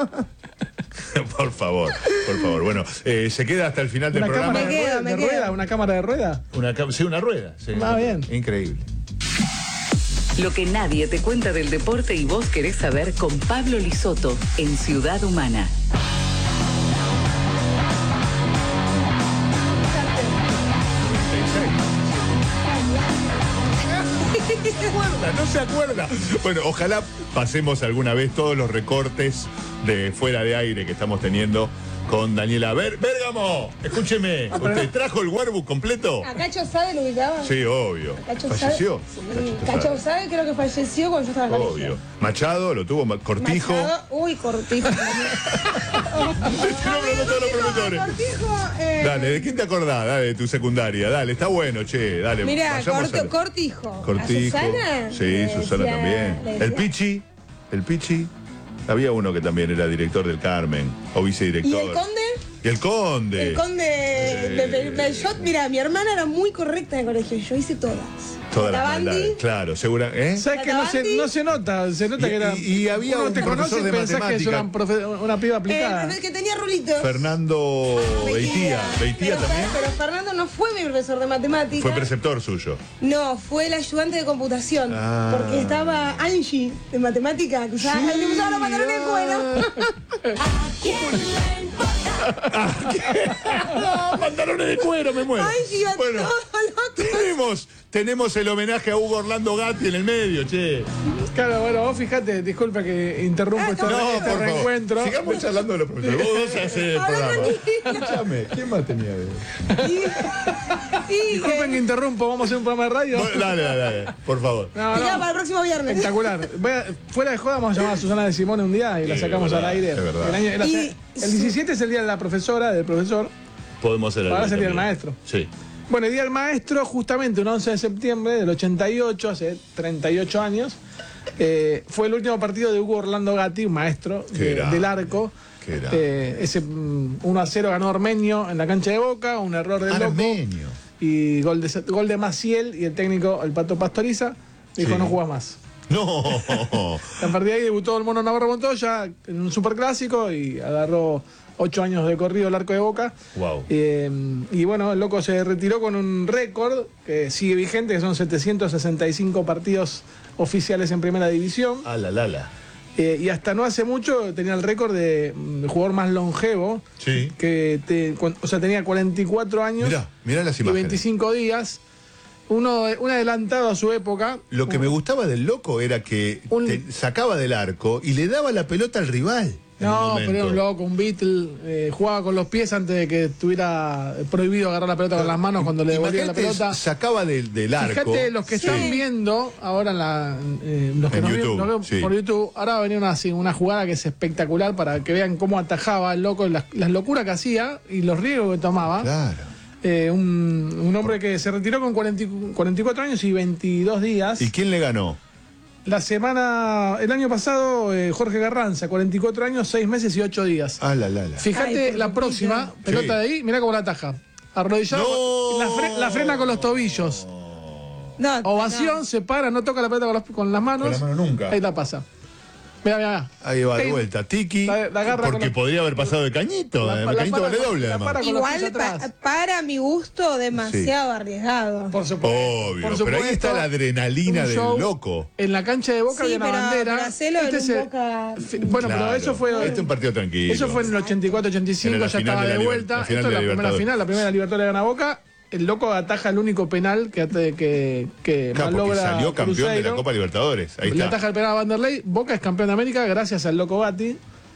Speaker 11: Por favor, por favor. Bueno, eh, se queda hasta el final del
Speaker 13: Una
Speaker 11: programa.
Speaker 13: cámara de,
Speaker 12: Me quedo,
Speaker 13: rueda,
Speaker 12: me
Speaker 13: de
Speaker 12: quedo.
Speaker 13: rueda, una cámara de rueda.
Speaker 11: Una, ca- sí, una rueda. Sí.
Speaker 13: Ah, bien.
Speaker 11: Increíble.
Speaker 10: Lo que nadie te cuenta del deporte y vos querés saber con Pablo Lisoto en Ciudad Humana.
Speaker 11: No se acuerda, no se acuerda. Bueno, ojalá pasemos alguna vez todos los recortes de fuera de aire que estamos teniendo con Daniela. Ver, Bérgamo, escúcheme. ¿Usted trajo el workbook completo?
Speaker 12: ¿A Cacho Sade lo ubicaba?
Speaker 11: Sí, obvio.
Speaker 12: Cacho
Speaker 11: ¿Falleció?
Speaker 12: Sade- Sí, Cacho Sade creo que falleció cuando yo estaba en la
Speaker 11: Obvio. Machado lo tuvo, Ma- Cortijo.
Speaker 12: Machado, uy, Cortijo.
Speaker 11: Estoy nombrando a todos los profesores.
Speaker 12: Cortijo, eh,
Speaker 11: Dale, ¿de quién te acordás? Dale, de tu secundaria. Dale, está bueno, che. Dale,
Speaker 12: Mirá,
Speaker 11: vayamos
Speaker 12: Corto-
Speaker 11: a-
Speaker 12: Cortijo.
Speaker 11: Cortijo.
Speaker 12: ¿A Susana?
Speaker 11: Sí,
Speaker 12: Le
Speaker 11: Susana
Speaker 12: decía-
Speaker 11: también.
Speaker 12: le decía-
Speaker 11: El Pichi. El Pichi. Había uno que también era director del Carmen. O vicedirector.
Speaker 12: ¿Y el conde?
Speaker 11: Y el Conde.
Speaker 12: El conde de Be- Bellot. Mira, mi hermana era muy correcta en el colegio. Yo hice todas.
Speaker 11: Todas las
Speaker 12: Tabandi.
Speaker 11: maldades. Claro, segura. ¿eh?
Speaker 13: ¿Sabes que no se, no se nota? Se nota
Speaker 11: Y-
Speaker 13: que era.
Speaker 11: y- y había
Speaker 13: uno
Speaker 11: un
Speaker 13: te conoce
Speaker 11: profesor
Speaker 13: y
Speaker 11: de
Speaker 13: pensás que es una,
Speaker 11: matemática.
Speaker 13: profe- una piba
Speaker 12: El
Speaker 13: aplicada.
Speaker 12: profesor que tenía rulitos.
Speaker 11: Fernando Beitía. Beitía
Speaker 12: pero,
Speaker 11: también.
Speaker 12: pero Fernando no fue mi profesor de matemáticas.
Speaker 11: Fue preceptor suyo.
Speaker 12: No, fue el ayudante de computación.
Speaker 11: Ah.
Speaker 12: Porque estaba Angie de matemática, que usaba,
Speaker 11: Sí,
Speaker 12: que usaba los pantalones de cuero.
Speaker 11: Ah, pantalones de cuero, me muero.
Speaker 12: Angie a
Speaker 11: Bueno,
Speaker 12: todos los
Speaker 11: tenemos, tenemos el homenaje a Hugo Orlando Gatti en el medio, che.
Speaker 13: Claro, bueno, vos fíjate, disculpa que interrumpo este,
Speaker 11: No,
Speaker 13: este
Speaker 11: por
Speaker 13: reencuentro.
Speaker 11: favor. Sigamos charlando de los profesores. Vos dos hacés el
Speaker 12: Habla
Speaker 11: programa.
Speaker 12: tranquilo.
Speaker 11: Escúchame, ¿quién más tenía de
Speaker 12: Y,
Speaker 13: Disculpen que interrumpo, vamos a hacer un programa de radio.
Speaker 11: Bueno, dale, dale, dale, por favor.
Speaker 13: No,
Speaker 12: te queda
Speaker 13: no.
Speaker 12: para el próximo viernes.
Speaker 13: Espectacular. Voy a- fuera de joda vamos a llamar a Susana de Simone un día y la
Speaker 11: Sí,
Speaker 13: sacamos
Speaker 11: es verdad,
Speaker 13: al aire.
Speaker 11: es verdad.
Speaker 13: El, año- el-
Speaker 12: Y-
Speaker 13: el diecisiete es el día de la profesora, del profesor.
Speaker 11: Podemos hacer algo.
Speaker 13: Ahora sería el
Speaker 11: también.
Speaker 13: maestro.
Speaker 11: Sí.
Speaker 13: Bueno, el día del maestro, justamente un once de septiembre del ochenta y ocho, hace treinta y ocho años, eh, fue el último partido de Hugo Orlando Gatti, un maestro
Speaker 11: Qué
Speaker 13: de-
Speaker 11: grande.
Speaker 13: del arco.
Speaker 11: Qué era.
Speaker 13: Eh, ese mm, uno a cero ganó Armenio en la cancha de Boca, un error del Loco.
Speaker 11: Armenio.
Speaker 13: Y gol de, gol de Maciel y el técnico, el Pato Pastoriza, dijo
Speaker 11: Sí.
Speaker 13: no jugás más.
Speaker 11: No.
Speaker 13: A partir de ahí debutó el Mono Navarro Montoya en un superclásico y agarró ocho años de corrido el arco de Boca.
Speaker 11: Wow.
Speaker 13: Eh, y bueno, el Loco se retiró con un récord que sigue vigente, que son setecientos sesenta y cinco partidos oficiales en primera división.
Speaker 11: A la lala.
Speaker 13: Eh, y hasta no hace mucho tenía el récord de, de jugador más longevo.
Speaker 11: Sí.
Speaker 13: Que te- cu- o sea, tenía cuarenta y cuatro años
Speaker 11: Mirá, mirá las
Speaker 13: y
Speaker 11: imágenes.
Speaker 13: veinticinco días. Uno, un adelantado a su época.
Speaker 11: Lo que me gustaba del Loco era que
Speaker 13: Un-
Speaker 11: te sacaba del arco y le daba la pelota al rival. en un
Speaker 13: No,
Speaker 11: momento.
Speaker 13: pero era un loco, un Beatle. eh, jugaba con los pies antes de que estuviera prohibido agarrar la pelota con las manos cuando le devolvían la
Speaker 11: Imagínate,
Speaker 13: pelota.
Speaker 11: sacaba del, del arco.
Speaker 13: Fíjate, los que
Speaker 11: Sí.
Speaker 13: están viendo ahora en la, eh, los que
Speaker 11: En
Speaker 13: nos,
Speaker 11: YouTube,
Speaker 13: ven, nos ven
Speaker 11: sí.
Speaker 13: por YouTube, ahora va a venir una, así, una jugada que es espectacular para que vean cómo atajaba el loco, las, las locuras que hacía y los riesgos que tomaba.
Speaker 11: Claro.
Speaker 13: Eh, un, un hombre que se retiró con cuarenta, y- cuarenta y cuatro años y veintidós días.
Speaker 11: ¿Y quién le ganó?
Speaker 13: La semana, el año pasado, eh, Jorge Garranza, cuarenta y cuatro años, seis meses y ocho días.
Speaker 11: Ah, la la la.
Speaker 13: Fíjate
Speaker 12: Ay, por
Speaker 13: la
Speaker 12: poquito.
Speaker 13: próxima, pelota
Speaker 11: Sí.
Speaker 13: de ahí, mirá cómo la ataja. Arrodillado,
Speaker 11: No.
Speaker 13: la, fre- la frena con los tobillos.
Speaker 12: No,
Speaker 13: Ovación,
Speaker 12: no.
Speaker 13: se para, no toca la pelota con, los- con las manos.
Speaker 11: Con la mano nunca.
Speaker 13: Ahí la pasa. Mirá, mirá.
Speaker 11: Ahí va de
Speaker 13: Ahí-
Speaker 11: vuelta. Tiki.
Speaker 13: La- la agarra
Speaker 11: porque
Speaker 13: con la-
Speaker 11: podría haber pasado de cañito.
Speaker 13: La-
Speaker 11: eh,
Speaker 13: la
Speaker 11: cañito
Speaker 13: para
Speaker 11: vale
Speaker 13: con-
Speaker 11: doble,
Speaker 13: la
Speaker 11: además.
Speaker 13: para con los pies
Speaker 12: Igual, pa-
Speaker 13: atrás.
Speaker 12: para mi gusto, demasiado arriesgado.
Speaker 13: Por supuesto.
Speaker 11: Obvio,
Speaker 13: por
Speaker 11: pero ahí
Speaker 13: supuesto,
Speaker 11: está la adrenalina
Speaker 13: un
Speaker 11: del
Speaker 13: show.
Speaker 11: Loco.
Speaker 13: En la cancha de Boca
Speaker 12: Sí,
Speaker 13: había una
Speaker 12: pero
Speaker 13: bandera.
Speaker 12: Marcelo en
Speaker 13: Este
Speaker 12: un
Speaker 13: es el-
Speaker 12: Boca-
Speaker 13: Fi- Bueno,
Speaker 11: Claro.
Speaker 13: pero eso fue.
Speaker 11: Este es un partido tranquilo.
Speaker 13: Eso fue en el ochenta y cuatro ochenta y cinco,
Speaker 11: En la
Speaker 13: ya
Speaker 11: final
Speaker 13: estaba
Speaker 11: de
Speaker 13: de
Speaker 11: la liber-
Speaker 13: vuelta.
Speaker 11: la
Speaker 13: Esto
Speaker 11: final
Speaker 13: es
Speaker 11: de
Speaker 13: la
Speaker 11: la
Speaker 13: primera
Speaker 11: Libertadores.
Speaker 13: final, la primera Libertadores gana Boca. El Loco ataja el único penal que, que, que
Speaker 11: Claro, porque
Speaker 13: malogra
Speaker 11: salió campeón de la
Speaker 13: Cruzeiro.
Speaker 11: Copa Libertadores. Ahí
Speaker 13: Le
Speaker 11: está.
Speaker 13: ataja el penal a Vanderlei. Boca es campeón de América gracias al Loco Gatti.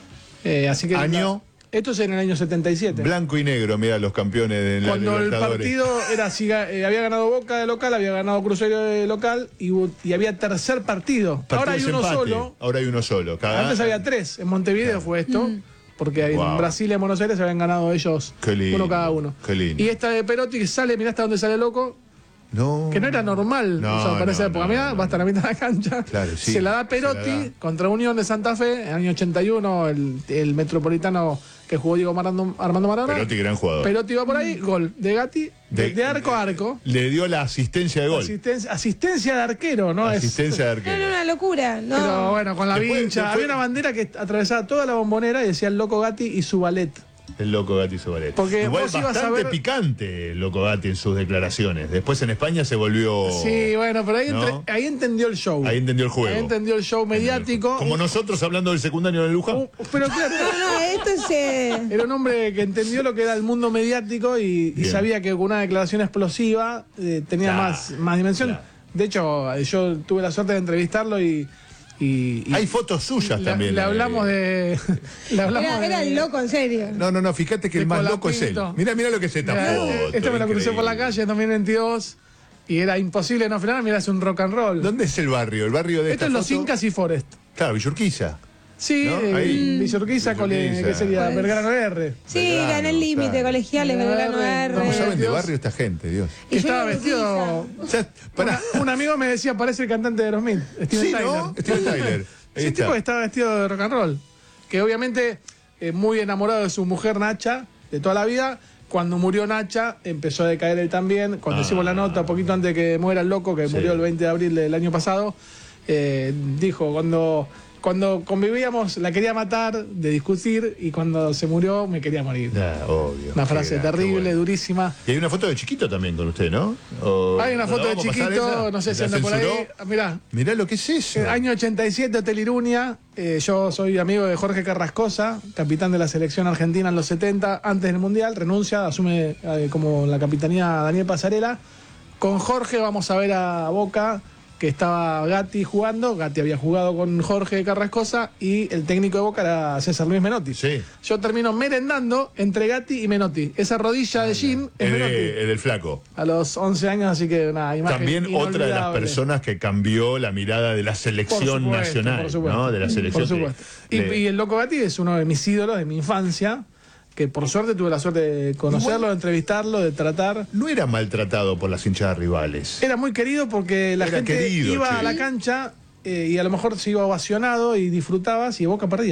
Speaker 13: Eh, así que
Speaker 11: Año.
Speaker 13: Esto es en el año setenta y siete.
Speaker 11: Blanco y negro, mira los campeones de la
Speaker 13: Cuando el
Speaker 11: Libertadores.
Speaker 13: partido era si ga- eh, había ganado Boca de local, había ganado Cruzeiro de local y, hubo- y había tercer partido.
Speaker 11: Partido
Speaker 13: Ahora hay uno
Speaker 11: desempate.
Speaker 13: solo.
Speaker 11: Ahora hay uno solo. Cada-
Speaker 13: Antes había tres. En Montevideo fue esto. Porque en
Speaker 11: Wow.
Speaker 13: Brasil y en Buenos Aires se habían ganado ellos
Speaker 11: Qué lindo,
Speaker 13: uno cada uno.
Speaker 11: qué lindo.
Speaker 13: Y esta de Perotti que sale, mirá hasta dónde sale Loco,
Speaker 11: No.
Speaker 13: que no era normal.
Speaker 11: No,
Speaker 13: o sea, para esa
Speaker 11: no,
Speaker 13: época.
Speaker 11: no,
Speaker 13: Mirá,
Speaker 11: no,
Speaker 13: va hasta la mitad de la cancha.
Speaker 11: Claro, sí,
Speaker 13: se la da
Speaker 11: se
Speaker 13: Perotti
Speaker 11: la da.
Speaker 13: contra Unión de Santa Fe en el año ochenta y uno, el, el metropolitano que jugó Diego Marando- Armando Maradona.
Speaker 11: Perotti, gran jugador.
Speaker 13: Perotti va por ahí, gol de Gatti, de,
Speaker 11: De-
Speaker 13: de arco a arco.
Speaker 11: Le dio la asistencia de gol.
Speaker 13: Asistencia, asistencia de arquero, ¿no? Es-
Speaker 11: Asistencia de
Speaker 12: No,
Speaker 11: arquero.
Speaker 12: no, una locura. No.
Speaker 13: Pero bueno, con la
Speaker 11: Después-
Speaker 13: vincha.
Speaker 11: después-
Speaker 13: Había una bandera que atravesaba toda la bombonera y decía el Loco Gatti y su ballet.
Speaker 11: El Loco Gatti Sobaret.
Speaker 13: Porque
Speaker 11: Igual
Speaker 13: vos ibas
Speaker 11: bastante
Speaker 13: a ver-
Speaker 11: picante el Loco Gatti en sus declaraciones. Después en España se volvió.
Speaker 13: Sí, bueno, pero ahí,
Speaker 11: ¿no?
Speaker 13: entre- ahí entendió el show.
Speaker 11: Ahí entendió el juego.
Speaker 13: Ahí entendió el show mediático.
Speaker 11: Como nosotros hablando del secundario de Luján.
Speaker 13: Uh, Pero claro,
Speaker 12: No, no, esto es. eh,
Speaker 13: era un hombre que entendió lo que era el mundo mediático y, y
Speaker 11: Bien.
Speaker 13: sabía que con una declaración explosiva eh, tenía
Speaker 11: Claro,
Speaker 13: más, más dimensión.
Speaker 11: claro.
Speaker 13: De hecho, eh, yo tuve la suerte de entrevistarlo y. y- y
Speaker 11: Hay fotos suyas
Speaker 13: le,
Speaker 11: también.
Speaker 13: le
Speaker 11: eh.
Speaker 13: hablamos de. Le hablamos
Speaker 12: Era,
Speaker 13: de-
Speaker 12: era el loco, en serio.
Speaker 11: No, no, no, fíjate que
Speaker 13: de
Speaker 11: el más loco es él.
Speaker 13: Colapinto.
Speaker 11: Mira, mira lo que es esta
Speaker 13: Mirá,
Speaker 11: foto.
Speaker 13: eh, Esto me lo crucé por la
Speaker 11: increíble.
Speaker 13: calle en dos mil veintidós y era imposible no frenar. Mirá, es un rock and roll.
Speaker 11: ¿Dónde es el barrio? El barrio de
Speaker 13: Esto
Speaker 11: esta
Speaker 13: es Los
Speaker 11: foto?
Speaker 13: Incas y Forest.
Speaker 11: Claro, Villurquiza.
Speaker 13: Sí,
Speaker 11: ¿No?
Speaker 13: eh,
Speaker 11: Ahí.
Speaker 13: Villurquiza, cole-
Speaker 11: Villurquiza.
Speaker 13: ¿qué sería?
Speaker 12: Pues-
Speaker 13: Belgrano R.
Speaker 12: Sí,
Speaker 11: Belgrano,
Speaker 12: gané el límite,
Speaker 11: claro.
Speaker 12: colegiales, Belgrano R.
Speaker 11: ¿Cómo saben de
Speaker 13: Dios.
Speaker 11: barrio esta gente, Dios?
Speaker 13: Que
Speaker 12: Y yo
Speaker 13: estaba
Speaker 12: iba
Speaker 13: vestido.
Speaker 11: Ya, pará.
Speaker 13: Una- un amigo me decía, parece el cantante de Aerosmith, Steven
Speaker 11: Sí,
Speaker 13: Tyler.
Speaker 11: ¿no? Steven Tyler. Ahí
Speaker 13: Sí, un
Speaker 11: está.
Speaker 13: tipo que estaba vestido de rock and roll. Que obviamente, eh, muy enamorado de su mujer Nacha, de toda la vida. Cuando murió Nacha, empezó a decaer él también. Cuando
Speaker 11: Ah.
Speaker 13: hicimos la nota, poquito antes de que muera el loco, que
Speaker 11: Sí.
Speaker 13: murió el veinte de abril del año pasado, eh, dijo, cuando, cuando convivíamos la quería matar, de discutir, y cuando se murió me quería morir.
Speaker 11: Ah, obvio.
Speaker 13: Una
Speaker 11: Qué
Speaker 13: frase
Speaker 11: gran- qué
Speaker 13: terrible,
Speaker 11: bueno.
Speaker 13: durísima.
Speaker 11: Y hay una foto de chiquito también con usted, ¿no? O-
Speaker 13: Hay una
Speaker 11: ¿no
Speaker 13: foto
Speaker 11: la
Speaker 13: de
Speaker 11: vamos a pasar
Speaker 13: chiquito,
Speaker 11: esa?
Speaker 13: no sé si
Speaker 11: ¿La
Speaker 13: anda por ahí.
Speaker 11: censuró?
Speaker 13: Ah, mirá,
Speaker 11: Mirá lo que es eso.
Speaker 13: eh, año ochenta y siete, Hotel Irunia. Eh, yo soy amigo de Jorge Carrascosa, capitán de la selección argentina en los setenta, antes del Mundial. Renuncia, asume eh, como la capitanía Daniel Pasarela. Con Jorge vamos a ver a Boca, que estaba Gatti jugando. Gatti había jugado con Jorge Carrascosa y el técnico de Boca era César Luis Menotti.
Speaker 11: Sí.
Speaker 13: Yo termino merendando entre Gatti y Menotti. Esa rodilla de jean es
Speaker 11: Es,
Speaker 13: Menotti.
Speaker 11: de- es del flaco.
Speaker 13: A los once años, así que nada, imagen
Speaker 11: También otra de las
Speaker 13: inolvidable.
Speaker 11: personas que cambió la mirada de la
Speaker 13: Por
Speaker 11: selección
Speaker 13: supuesto,
Speaker 11: nacional,
Speaker 13: por supuesto.
Speaker 11: ¿no? De la selección.
Speaker 13: Por supuesto.
Speaker 11: de-
Speaker 13: Y,
Speaker 11: de-
Speaker 13: y el Loco Gatti es uno de mis ídolos de mi infancia, que por suerte tuve la suerte de conocerlo,
Speaker 11: Igual-
Speaker 13: de entrevistarlo, de tratar.
Speaker 11: No era maltratado por las hinchadas rivales.
Speaker 13: Era muy querido porque la
Speaker 11: Era
Speaker 13: gente
Speaker 11: querido,
Speaker 13: iba
Speaker 11: che.
Speaker 13: a la cancha eh, y a lo mejor se iba ovacionado y disfrutabas y Boca perdía.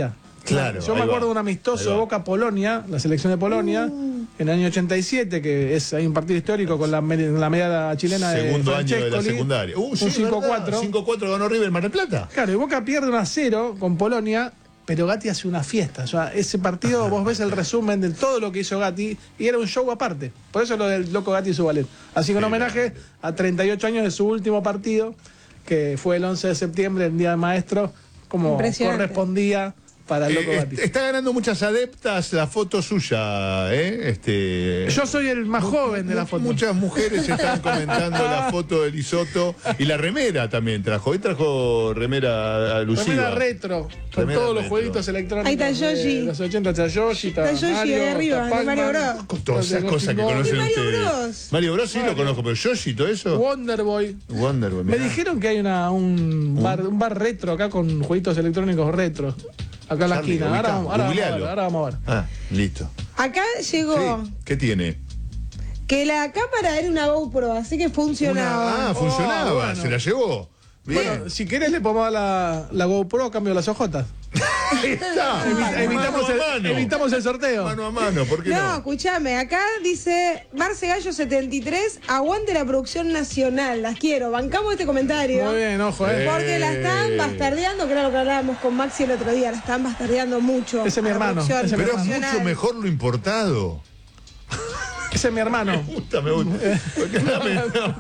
Speaker 11: Claro.
Speaker 13: Yo me
Speaker 11: ahí
Speaker 13: acuerdo
Speaker 11: va,
Speaker 13: de un amistoso
Speaker 11: ahí va.
Speaker 13: Boca-Polonia, la selección de Polonia,
Speaker 12: Uh.
Speaker 13: en el año ochenta y siete, que es hay un partido histórico con la, me- la medalla chilena de
Speaker 11: Segundo año de la
Speaker 13: Francescoli,
Speaker 11: secundaria. Uh, sí,
Speaker 13: un cinco
Speaker 11: ¿verdad?
Speaker 13: cuatro.
Speaker 11: cinco cuatro ganó River Mar del Plata.
Speaker 13: Claro, y Boca pierde uno a cero con Polonia, pero Gatti hace una fiesta. O sea, ese partido, vos ves el resumen de todo lo que hizo Gatti, y era un show aparte. Por eso lo del loco Gatti y su ballet. Así que un homenaje a treinta y ocho años de su último partido, que fue el once de septiembre, el Día del Maestro, como
Speaker 12: Impresionante.
Speaker 13: correspondía para el loco
Speaker 11: Eh,
Speaker 13: Gatti.
Speaker 11: está ganando muchas adeptas la foto suya, ¿eh? Este,
Speaker 13: Yo soy el más joven de la foto.
Speaker 11: Muchas mujeres están comentando la foto de Lisoto y la remera también trajo. Hoy trajo remera alusiva.
Speaker 13: Remera retro, con
Speaker 11: Remera
Speaker 13: todos los
Speaker 11: retro.
Speaker 13: jueguitos electrónicos.
Speaker 12: Ahí está Yoshi.
Speaker 13: de los ochenta, está Yoshi, está,
Speaker 12: Está Yoshi
Speaker 13: Mario,
Speaker 12: ahí arriba,
Speaker 13: está
Speaker 12: de Mario
Speaker 13: Pac-Man,
Speaker 12: Bros.
Speaker 11: Con todas esas
Speaker 13: está
Speaker 11: cosas que
Speaker 13: King Kong.
Speaker 11: conocen
Speaker 12: Y Mario
Speaker 11: ustedes.
Speaker 12: Bros.
Speaker 11: Mario Bros sí lo
Speaker 13: Mario.
Speaker 11: conozco, pero Yoshi, todo eso.
Speaker 13: Wonderboy.
Speaker 11: Wonderboy.
Speaker 13: Me
Speaker 11: mirá.
Speaker 13: dijeron que hay una, un, bar, un bar retro acá con jueguitos electrónicos retro. Acá en la
Speaker 11: Charlie,
Speaker 13: esquina. Ahora,
Speaker 11: ubicá,
Speaker 13: vamos- ahora, vamos a ver,
Speaker 11: googlealo.
Speaker 13: ahora vamos a ver.
Speaker 11: Ah, listo.
Speaker 12: Acá llegó
Speaker 11: Sí, ¿qué tiene?
Speaker 12: que la cámara era una GoPro, así que funcionaba.
Speaker 11: Una- ah, funcionaba,
Speaker 13: Oh, bueno.
Speaker 11: se la llevó. Bien.
Speaker 13: Bueno, si querés le ponemos la, la GoPro a cambio de las ojotas.
Speaker 11: Ahí está.
Speaker 13: Evita- evitamos,
Speaker 11: mano
Speaker 13: el,
Speaker 11: a mano.
Speaker 13: evitamos el sorteo.
Speaker 11: Mano a mano, ¿por qué
Speaker 12: No,
Speaker 11: no?
Speaker 12: escúchame, acá dice Marce Gallo setenta y tres, aguante la producción nacional, las quiero, bancamos este comentario.
Speaker 13: Muy bien, ojo, eh.
Speaker 12: Porque la están bastardeando, que era lo que hablábamos con Maxi el otro día, la están bastardeando mucho.
Speaker 13: Ese es mi
Speaker 12: a la
Speaker 13: hermano,
Speaker 12: producción
Speaker 13: ese es mi
Speaker 11: Pero es
Speaker 12: nacional.
Speaker 11: mucho mejor lo importado.
Speaker 13: Ese es mi hermano.
Speaker 11: Me gusta, me gusta. Porque dame-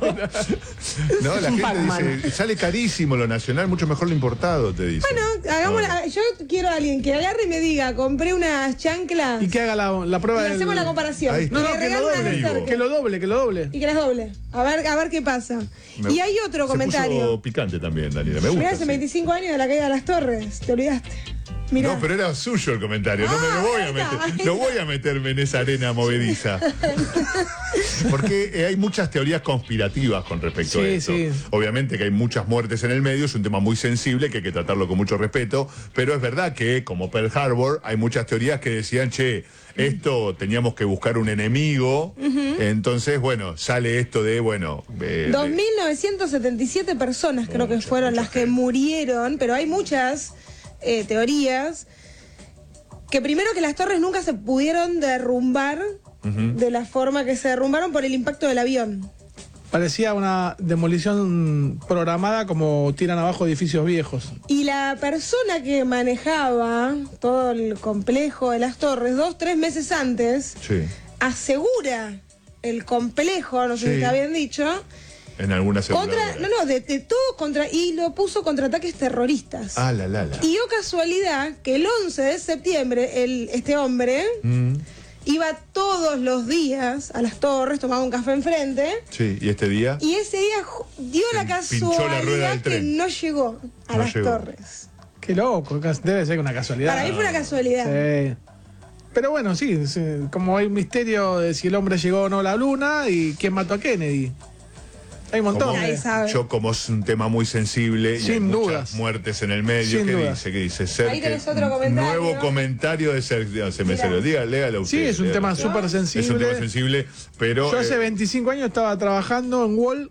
Speaker 11: no, la gente
Speaker 12: Pac-Man.
Speaker 11: dice, sale carísimo lo nacional, mucho mejor lo importado, te dice.
Speaker 12: Bueno, hagamos la- yo quiero a alguien que agarre y me diga, compré unas chanclas
Speaker 13: Y que haga la, la prueba
Speaker 12: y
Speaker 13: del...
Speaker 12: hacemos la comparación.
Speaker 11: Ahí
Speaker 12: Y
Speaker 11: está.
Speaker 13: No, no,
Speaker 12: le
Speaker 13: que lo
Speaker 12: regalo unas
Speaker 13: doble.
Speaker 12: Berserker.
Speaker 13: Que lo doble, que lo doble.
Speaker 12: Y que las doble. A ver, a ver qué pasa.
Speaker 11: Me-
Speaker 12: y hay otro
Speaker 11: Se
Speaker 12: comentario.
Speaker 11: puso picante también, Daniela, me gusta.
Speaker 12: Mirá, hace
Speaker 11: sí.
Speaker 12: veinticinco años de la caída de las torres, te olvidaste. Mirá.
Speaker 11: No, pero era suyo el comentario, no me
Speaker 12: Ah,
Speaker 11: lo voy a
Speaker 12: ahí está,
Speaker 11: meter,
Speaker 12: ahí
Speaker 11: no
Speaker 12: está.
Speaker 11: voy a meterme en esa arena movediza. Porque eh, hay muchas teorías conspirativas con respecto
Speaker 13: Sí,
Speaker 11: a esto.
Speaker 13: sí.
Speaker 11: Obviamente que hay muchas muertes en el medio, es un tema muy sensible que hay que tratarlo con mucho respeto, pero es verdad que, como Pearl Harbor, hay muchas teorías que decían, che, esto teníamos que buscar un enemigo, entonces, bueno, sale esto de, bueno... eh,
Speaker 12: dos
Speaker 11: de-
Speaker 12: mil novecientos setenta y siete personas creo que
Speaker 11: Mucha,
Speaker 12: fueron
Speaker 11: mucha
Speaker 12: las que
Speaker 11: gente.
Speaker 12: murieron, pero hay muchas eh, teorías que primero que las torres nunca se pudieron derrumbar
Speaker 11: Ujú.
Speaker 12: de la forma que se derrumbaron por el impacto del avión.
Speaker 13: Parecía una demolición programada como tiran abajo edificios viejos.
Speaker 12: Y la persona que manejaba todo el complejo de las torres, dos, tres meses antes,
Speaker 11: Sí,
Speaker 12: asegura el complejo, no sé
Speaker 11: Sí.
Speaker 12: si te habían dicho,
Speaker 11: en algunas
Speaker 12: contra, no, no, de, de todo contra, y lo puso contra ataques terroristas.
Speaker 11: Ah, la, la, la.
Speaker 12: Y oh casualidad que el once de septiembre, el, este hombre
Speaker 11: Mm,
Speaker 12: iba todos los días a las torres, tomaba un café enfrente,
Speaker 11: sí, y este día...
Speaker 12: y ese día ju- dio la
Speaker 11: pinchó la rueda
Speaker 12: casualidad
Speaker 11: del
Speaker 12: que
Speaker 11: tren.
Speaker 12: no llegó a
Speaker 11: No
Speaker 12: las
Speaker 11: llegó.
Speaker 12: torres.
Speaker 13: Qué loco, cas- debe ser una casualidad.
Speaker 12: Para mí fue una casualidad.
Speaker 13: Sí. Pero bueno, sí, sí, como hay un misterio de si el hombre llegó o no a la luna y quién mató a Kennedy. Hay un montón.
Speaker 11: Como-
Speaker 12: Nadie sabe.
Speaker 11: yo como es un tema muy sensible y
Speaker 13: Sin
Speaker 11: hay muchas
Speaker 13: dudas.
Speaker 11: muertes en el medio,
Speaker 13: Sin
Speaker 11: ¿qué
Speaker 13: dudas.
Speaker 11: dice? ¿Qué dice? Sergio,
Speaker 12: Ahí tenés otro comentario.
Speaker 11: Nuevo comentario de Sergio. Se me
Speaker 12: Mirá.
Speaker 11: salió. Diga, léalo usted.
Speaker 13: Sí, es un
Speaker 11: léalo
Speaker 13: tema
Speaker 11: usted.
Speaker 13: súper sensible.
Speaker 11: Es un tema sensible, pero...
Speaker 13: Yo hace
Speaker 11: eh,
Speaker 13: veinticinco años estaba trabajando en Wall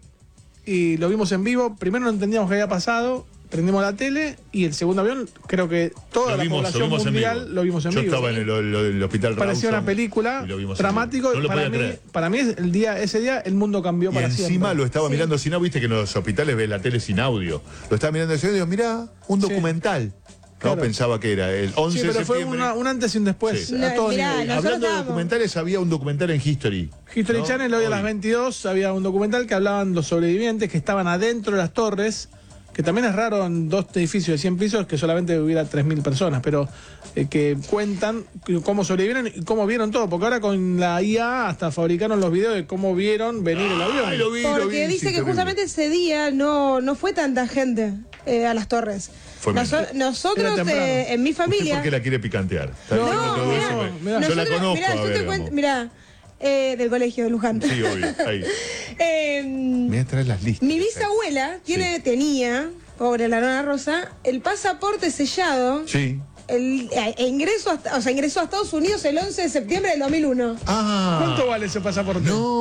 Speaker 13: y lo vimos en vivo. Primero no entendíamos qué había pasado, prendimos la tele y el segundo avión, creo que toda
Speaker 11: lo
Speaker 13: la
Speaker 11: vimos, lo
Speaker 13: población
Speaker 11: vimos en
Speaker 13: mundial
Speaker 11: vivo.
Speaker 13: lo vimos en
Speaker 11: Yo
Speaker 13: vivo.
Speaker 11: estaba en el, el- el hospital
Speaker 13: Parecía
Speaker 11: Rawson
Speaker 13: una película,
Speaker 11: y lo vimos en
Speaker 13: dramático.
Speaker 11: vivo. No lo
Speaker 13: para,
Speaker 11: podía
Speaker 13: mí,
Speaker 11: creer.
Speaker 13: para mí, el día, ese día el mundo cambió
Speaker 11: Y
Speaker 13: para
Speaker 11: encima
Speaker 13: siempre.
Speaker 11: lo estaba
Speaker 12: Sí.
Speaker 11: mirando sin audio, viste que en los hospitales ves la tele sin audio. Lo estaba mirando sin audio y digo, mirá, un
Speaker 13: Sí.
Speaker 11: documental.
Speaker 13: Claro.
Speaker 11: No, pensaba que era el once
Speaker 13: Sí,
Speaker 11: de
Speaker 13: pero fue
Speaker 11: septiembre.
Speaker 13: una- un antes y un después.
Speaker 11: Sí.
Speaker 13: A
Speaker 12: No,
Speaker 13: todo
Speaker 12: mirá,
Speaker 13: nivel.
Speaker 12: nosotros
Speaker 11: Hablando de
Speaker 12: estábamos-
Speaker 11: documentales, había un documental en History.
Speaker 13: History
Speaker 11: ¿no?
Speaker 13: Channel, hoy a las
Speaker 11: Hoy.
Speaker 13: veintidós había un documental que hablaban los sobrevivientes que estaban adentro de las torres, que también es raro en dos edificios de cien pisos que solamente hubiera tres mil personas, pero eh, que cuentan cómo sobrevivieron y cómo vieron todo, porque ahora con la I A hasta fabricaron los videos de cómo vieron venir el avión.
Speaker 11: Ay, lo vi, lo vi,
Speaker 12: Porque dice
Speaker 11: sí,
Speaker 12: que
Speaker 11: terrible.
Speaker 12: justamente ese día no, no fue tanta gente eh, a las torres.
Speaker 11: Fue
Speaker 12: Noso-
Speaker 11: menos.
Speaker 12: nosotros,
Speaker 13: Era temprano.
Speaker 12: eh, en mi
Speaker 11: ¿Usted
Speaker 12: familia...
Speaker 11: por qué la quiere picantear? Está
Speaker 12: No,
Speaker 11: diciendo todo
Speaker 12: mirá,
Speaker 11: eso, me-
Speaker 13: mirá.
Speaker 11: Yo la
Speaker 12: nosotros-
Speaker 11: conozco,
Speaker 12: mirá,
Speaker 11: a
Speaker 12: yo te
Speaker 11: ver,
Speaker 12: cuento,
Speaker 11: vamos.
Speaker 12: mirá, eh, del colegio de Luján.
Speaker 11: Sí, obvio, ahí.
Speaker 12: Eh,
Speaker 11: Me voy a traer las listas.
Speaker 12: mi bisabuela tiene, tenía, pobre la nona Rosa, el pasaporte sellado,
Speaker 11: Sí.
Speaker 12: el, eh, e ingreso hasta, o sea, ingresó a Estados Unidos el once de septiembre del dos mil uno.
Speaker 11: Ah.
Speaker 13: ¿Cuánto vale ese pasaporte?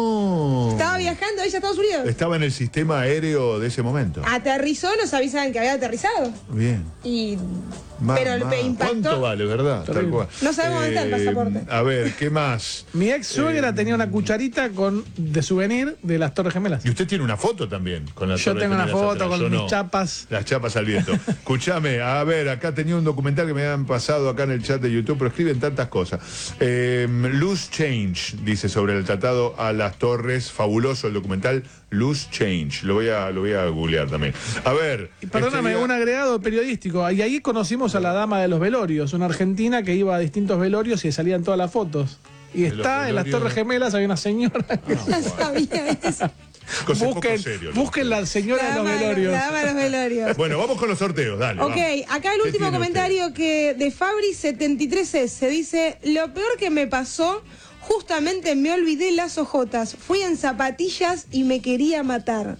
Speaker 11: No.
Speaker 12: Estaba viajando ella a Estados Unidos.
Speaker 11: Estaba en el sistema aéreo de ese momento.
Speaker 12: Aterrizó, nos avisaban que había aterrizado.
Speaker 11: Bien.
Speaker 12: Y Pero el impacto...
Speaker 11: ¿Cuánto vale, verdad? Tal cual.
Speaker 12: No sabemos dónde está el pasaporte.
Speaker 11: A ver, ¿qué más?
Speaker 13: Mi ex suegra eh, tenía una cucharita con de souvenir de las Torres Gemelas.
Speaker 11: Y usted tiene una foto también con las
Speaker 13: Yo
Speaker 11: Torres
Speaker 13: tengo una
Speaker 11: Gemelas
Speaker 13: foto
Speaker 11: atrás.
Speaker 13: con
Speaker 11: Yo
Speaker 13: mis
Speaker 11: no.
Speaker 13: chapas.
Speaker 11: Las chapas al viento. Escúchame, a ver, acá tenía un documental que me habían pasado acá en el chat de YouTube, pero escriben tantas cosas. Eh, Loose Change, dice sobre el tratado a las Torres. Fabuloso el documental Loose Change. Lo voy a, lo voy a googlear también. A ver.
Speaker 13: Y perdóname,
Speaker 11: este día...
Speaker 13: un agregado periodístico. Y ahí conocimos a la dama de los velorios, una argentina que iba a distintos velorios y salían todas las fotos. Y está en las Torres Gemelas, hay una señora que
Speaker 12: no sabía eso.
Speaker 13: Busquen, serio, busquen la señora de los velorios.
Speaker 12: La dama de los velorios.
Speaker 11: Bueno, vamos con los sorteos, dale.
Speaker 12: Ok,
Speaker 11: vamos.
Speaker 12: Acá el último comentario usted? que de Fabri setenta y tres S dice: lo peor que me pasó, justamente me olvidé las ojotas. Fui en zapatillas y me quería matar.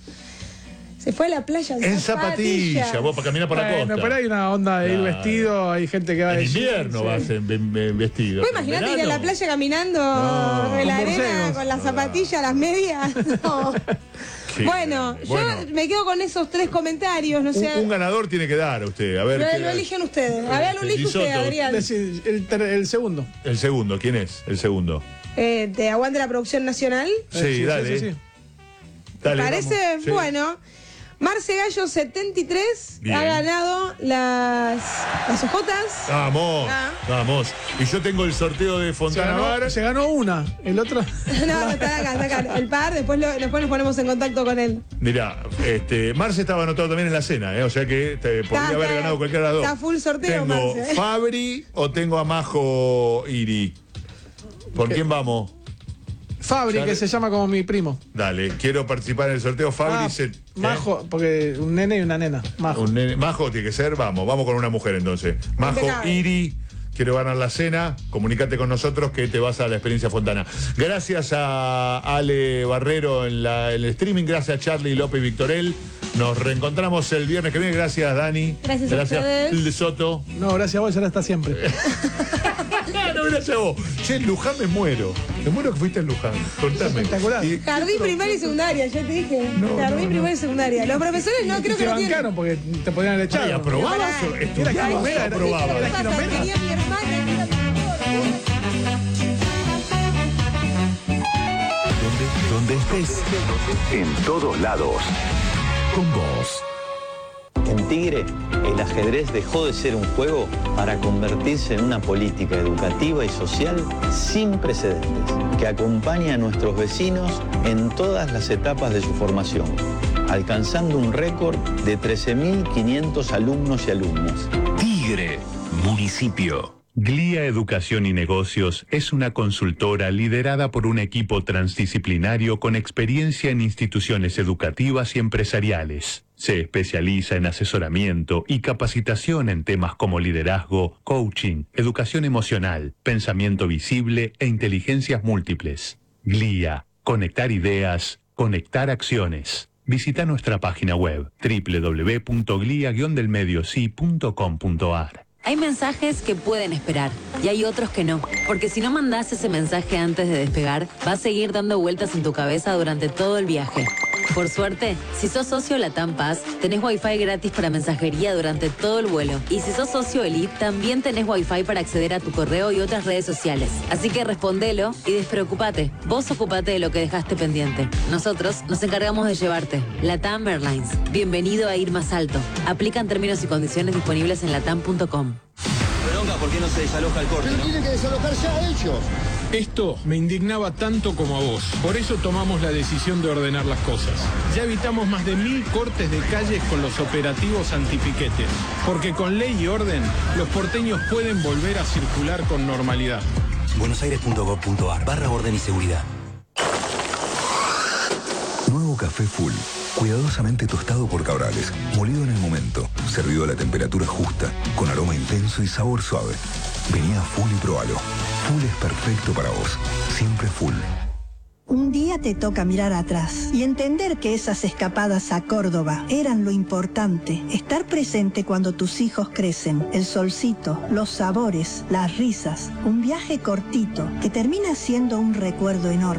Speaker 12: Se fue a la playa en,
Speaker 11: en zapatillas. Zapatilla, vos para caminar por
Speaker 13: bueno,
Speaker 11: la costa.
Speaker 13: Pero hay una onda de claro. ir vestido, hay gente que va
Speaker 11: en
Speaker 13: de
Speaker 11: invierno sí. vas en, en, en vestido.
Speaker 12: Imagínate ir a la playa caminando no, en la arena borseos. Con las zapatillas, no. las medias. No. Sí, bueno, bueno, yo me quedo con esos tres comentarios. No sé.
Speaker 11: un, un ganador tiene que dar a usted. A ver,
Speaker 12: lo,
Speaker 11: ¿qué,
Speaker 12: lo eligen ustedes. A ver, lo elige usted, Adrián.
Speaker 13: El, el, el segundo.
Speaker 11: El segundo, ¿quién es? El segundo.
Speaker 12: Eh, ¿Te aguante la producción nacional?
Speaker 11: Sí, sí dale. Sí, sí.
Speaker 12: Dale, parece? Vamos. Bueno. Marce Gallo setenta y tres Bien. ha ganado las, las ojotas.
Speaker 11: Vamos, ah. vamos. Y yo tengo el sorteo de Fontana Bar.
Speaker 13: Se ganó una, el otro.
Speaker 12: no, no, está acá, está acá. El par, después, lo, después nos ponemos en contacto con él.
Speaker 11: Mirá, este, Marce estaba anotado también en la cena, ¿eh? O sea que te podría está, haber está, ganado cualquiera de las dos.
Speaker 12: Está full sorteo,
Speaker 11: ¿Tengo
Speaker 12: Marce, ¿eh?
Speaker 11: Fabri o tengo a Majo Iri? ¿Por ¿Qué? quién vamos?
Speaker 13: Fabri, ¿Sale? que se llama como mi primo.
Speaker 11: Dale, quiero participar en el sorteo. Fabri
Speaker 13: ah,
Speaker 11: se... ¿eh?
Speaker 13: Majo, porque un nene y una nena. Majo.
Speaker 11: Un nene, Majo tiene que ser, vamos, vamos con una mujer entonces. Majo Iri, quiero ganar la cena. Comunícate con nosotros que te vas a la experiencia Fontana. Gracias a Ale Barrero en, la, en el streaming, gracias a Charlie López Victorel. Nos reencontramos el viernes que viene. Gracias, Dani.
Speaker 12: Gracias,
Speaker 11: gracias
Speaker 12: a ustedes.
Speaker 11: Soto.
Speaker 13: No, gracias a vos, ahora está siempre.
Speaker 11: No, gracias a vos. Che, en Luján me muero. Me muero que fuiste en Luján. Contame.
Speaker 13: Espectacular.
Speaker 12: Y, Jardín primaria y secundaria, yo te dije. No, Jardín no, primaria no. y secundaria. Los profesores no, creo que no
Speaker 13: tienen. Porque te podían haber echado.
Speaker 11: ¿Y aprobabas? ¿Estudiabas o aprobabas?
Speaker 12: Tenía mi hermana que era
Speaker 9: Donde estés, en todos lados, con vos.
Speaker 7: En Tigre, el ajedrez dejó de ser un juego para convertirse en una política educativa y social sin precedentes, que acompaña a nuestros vecinos en todas las etapas de su formación, alcanzando un récord de trece mil quinientos alumnos y alumnas.
Speaker 9: Tigre, municipio. Glia Educación y Negocios es una consultora liderada por un equipo transdisciplinario con experiencia en instituciones educativas y empresariales. Se especializa en asesoramiento y capacitación en temas como liderazgo, coaching, educación emocional, pensamiento visible e inteligencias múltiples. Glia, conectar ideas, conectar acciones. Visita nuestra página web doble u doble u doble u punto glia guion del medio sí punto com punto a r.
Speaker 6: Hay mensajes que pueden esperar y hay otros que no, porque si no mandás ese mensaje antes de despegar, va a seguir dando vueltas en tu cabeza durante todo el viaje. Por suerte, si sos socio Latam Paz, tenés Wi-Fi gratis para mensajería durante todo el vuelo. Y si sos socio Elite, también tenés Wi-Fi para acceder a tu correo y otras redes sociales. Así que respondelo y despreocupate. Vos ocupate de lo que dejaste pendiente. Nosotros nos encargamos de llevarte. Latam Airlines. Bienvenido a ir más alto. Aplican términos y condiciones disponibles en latam punto com.
Speaker 2: Bronca, ¿por qué no se desaloja el corte?
Speaker 14: Pero
Speaker 2: ¿no?
Speaker 14: tienen que desalojar ya ellos.
Speaker 15: Esto me indignaba tanto como a vos. Por eso tomamos la decisión de ordenar las cosas. Ya evitamos más de mil cortes de calles con los operativos antipiquetes. Porque con ley y orden, los porteños pueden volver a circular con normalidad.
Speaker 8: buenosaires punto gov punto a r barra orden y seguridad.
Speaker 16: Nuevo café Full. Cuidadosamente tostado por Cabrales, molido en el momento, servido a la temperatura justa, con aroma intenso y sabor suave. Vení a Full y probalo. Full es perfecto para vos. Siempre Full.
Speaker 4: Un día te toca mirar atrás y entender que esas escapadas a Córdoba eran lo importante. Estar presente cuando tus hijos crecen. El solcito, los sabores, las risas. Un viaje cortito que termina siendo un recuerdo enorme.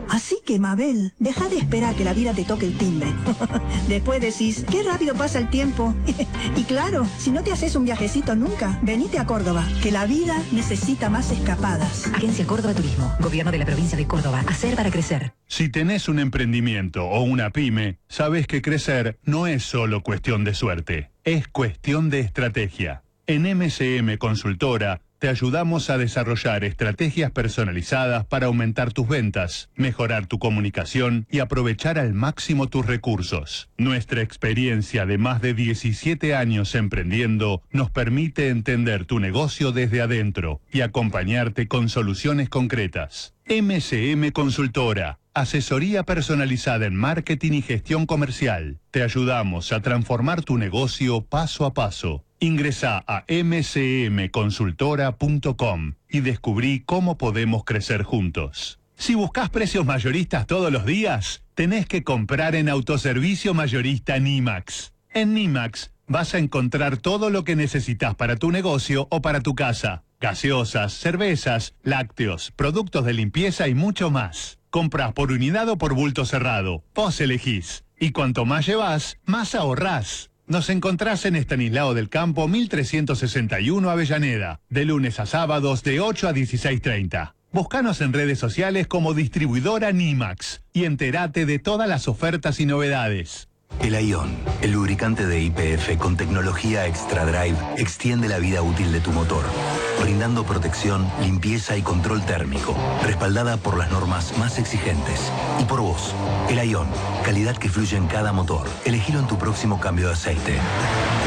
Speaker 4: Así que, Mabel, deja de esperar que la vida te toque el timbre. Después decís, qué rápido pasa el tiempo. Y claro, si no te haces un viajecito nunca, venite a Córdoba, que la vida necesita más escapadas.
Speaker 5: Agencia Córdoba Turismo, Gobierno de la Provincia de Córdoba. Hacer para crecer.
Speaker 9: Si tenés un emprendimiento o una pyme, sabes que crecer no es solo cuestión de suerte, es cuestión de estrategia. En M C M Consultora te ayudamos a desarrollar estrategias personalizadas para aumentar tus ventas, mejorar tu comunicación y aprovechar al máximo tus recursos. Nuestra experiencia de más de diecisiete años emprendiendo nos permite entender tu negocio desde adentro y acompañarte con soluciones concretas. M C M Consultora. Asesoría personalizada en marketing y gestión comercial. Te ayudamos a transformar tu negocio paso a paso. Ingresá a m c m consultora punto com y descubrí cómo podemos crecer juntos. Si buscas precios mayoristas todos los días, tenés que comprar en Autoservicio Mayorista Nimax. En Nimax vas a encontrar todo lo que necesitas para tu negocio o para tu casa. Gaseosas, cervezas, lácteos, productos de limpieza y mucho más. Compras por unidad o por bulto cerrado. Vos elegís. Y cuanto más llevas, más ahorrás. Nos encontrás en Estanislao del Campo mil trescientos sesenta y uno Avellaneda. De lunes a sábados de ocho a dieciséis treinta. Búscanos en redes sociales como distribuidora Nimax. Y entérate de todas las ofertas y novedades.
Speaker 8: El Ion, el lubricante de Y P F con tecnología Extra Drive, extiende la vida útil de tu motor, brindando protección, limpieza y control térmico, respaldada por las normas más exigentes. Y por vos, el Ion, calidad que fluye en cada motor. Elegilo en tu próximo cambio de aceite.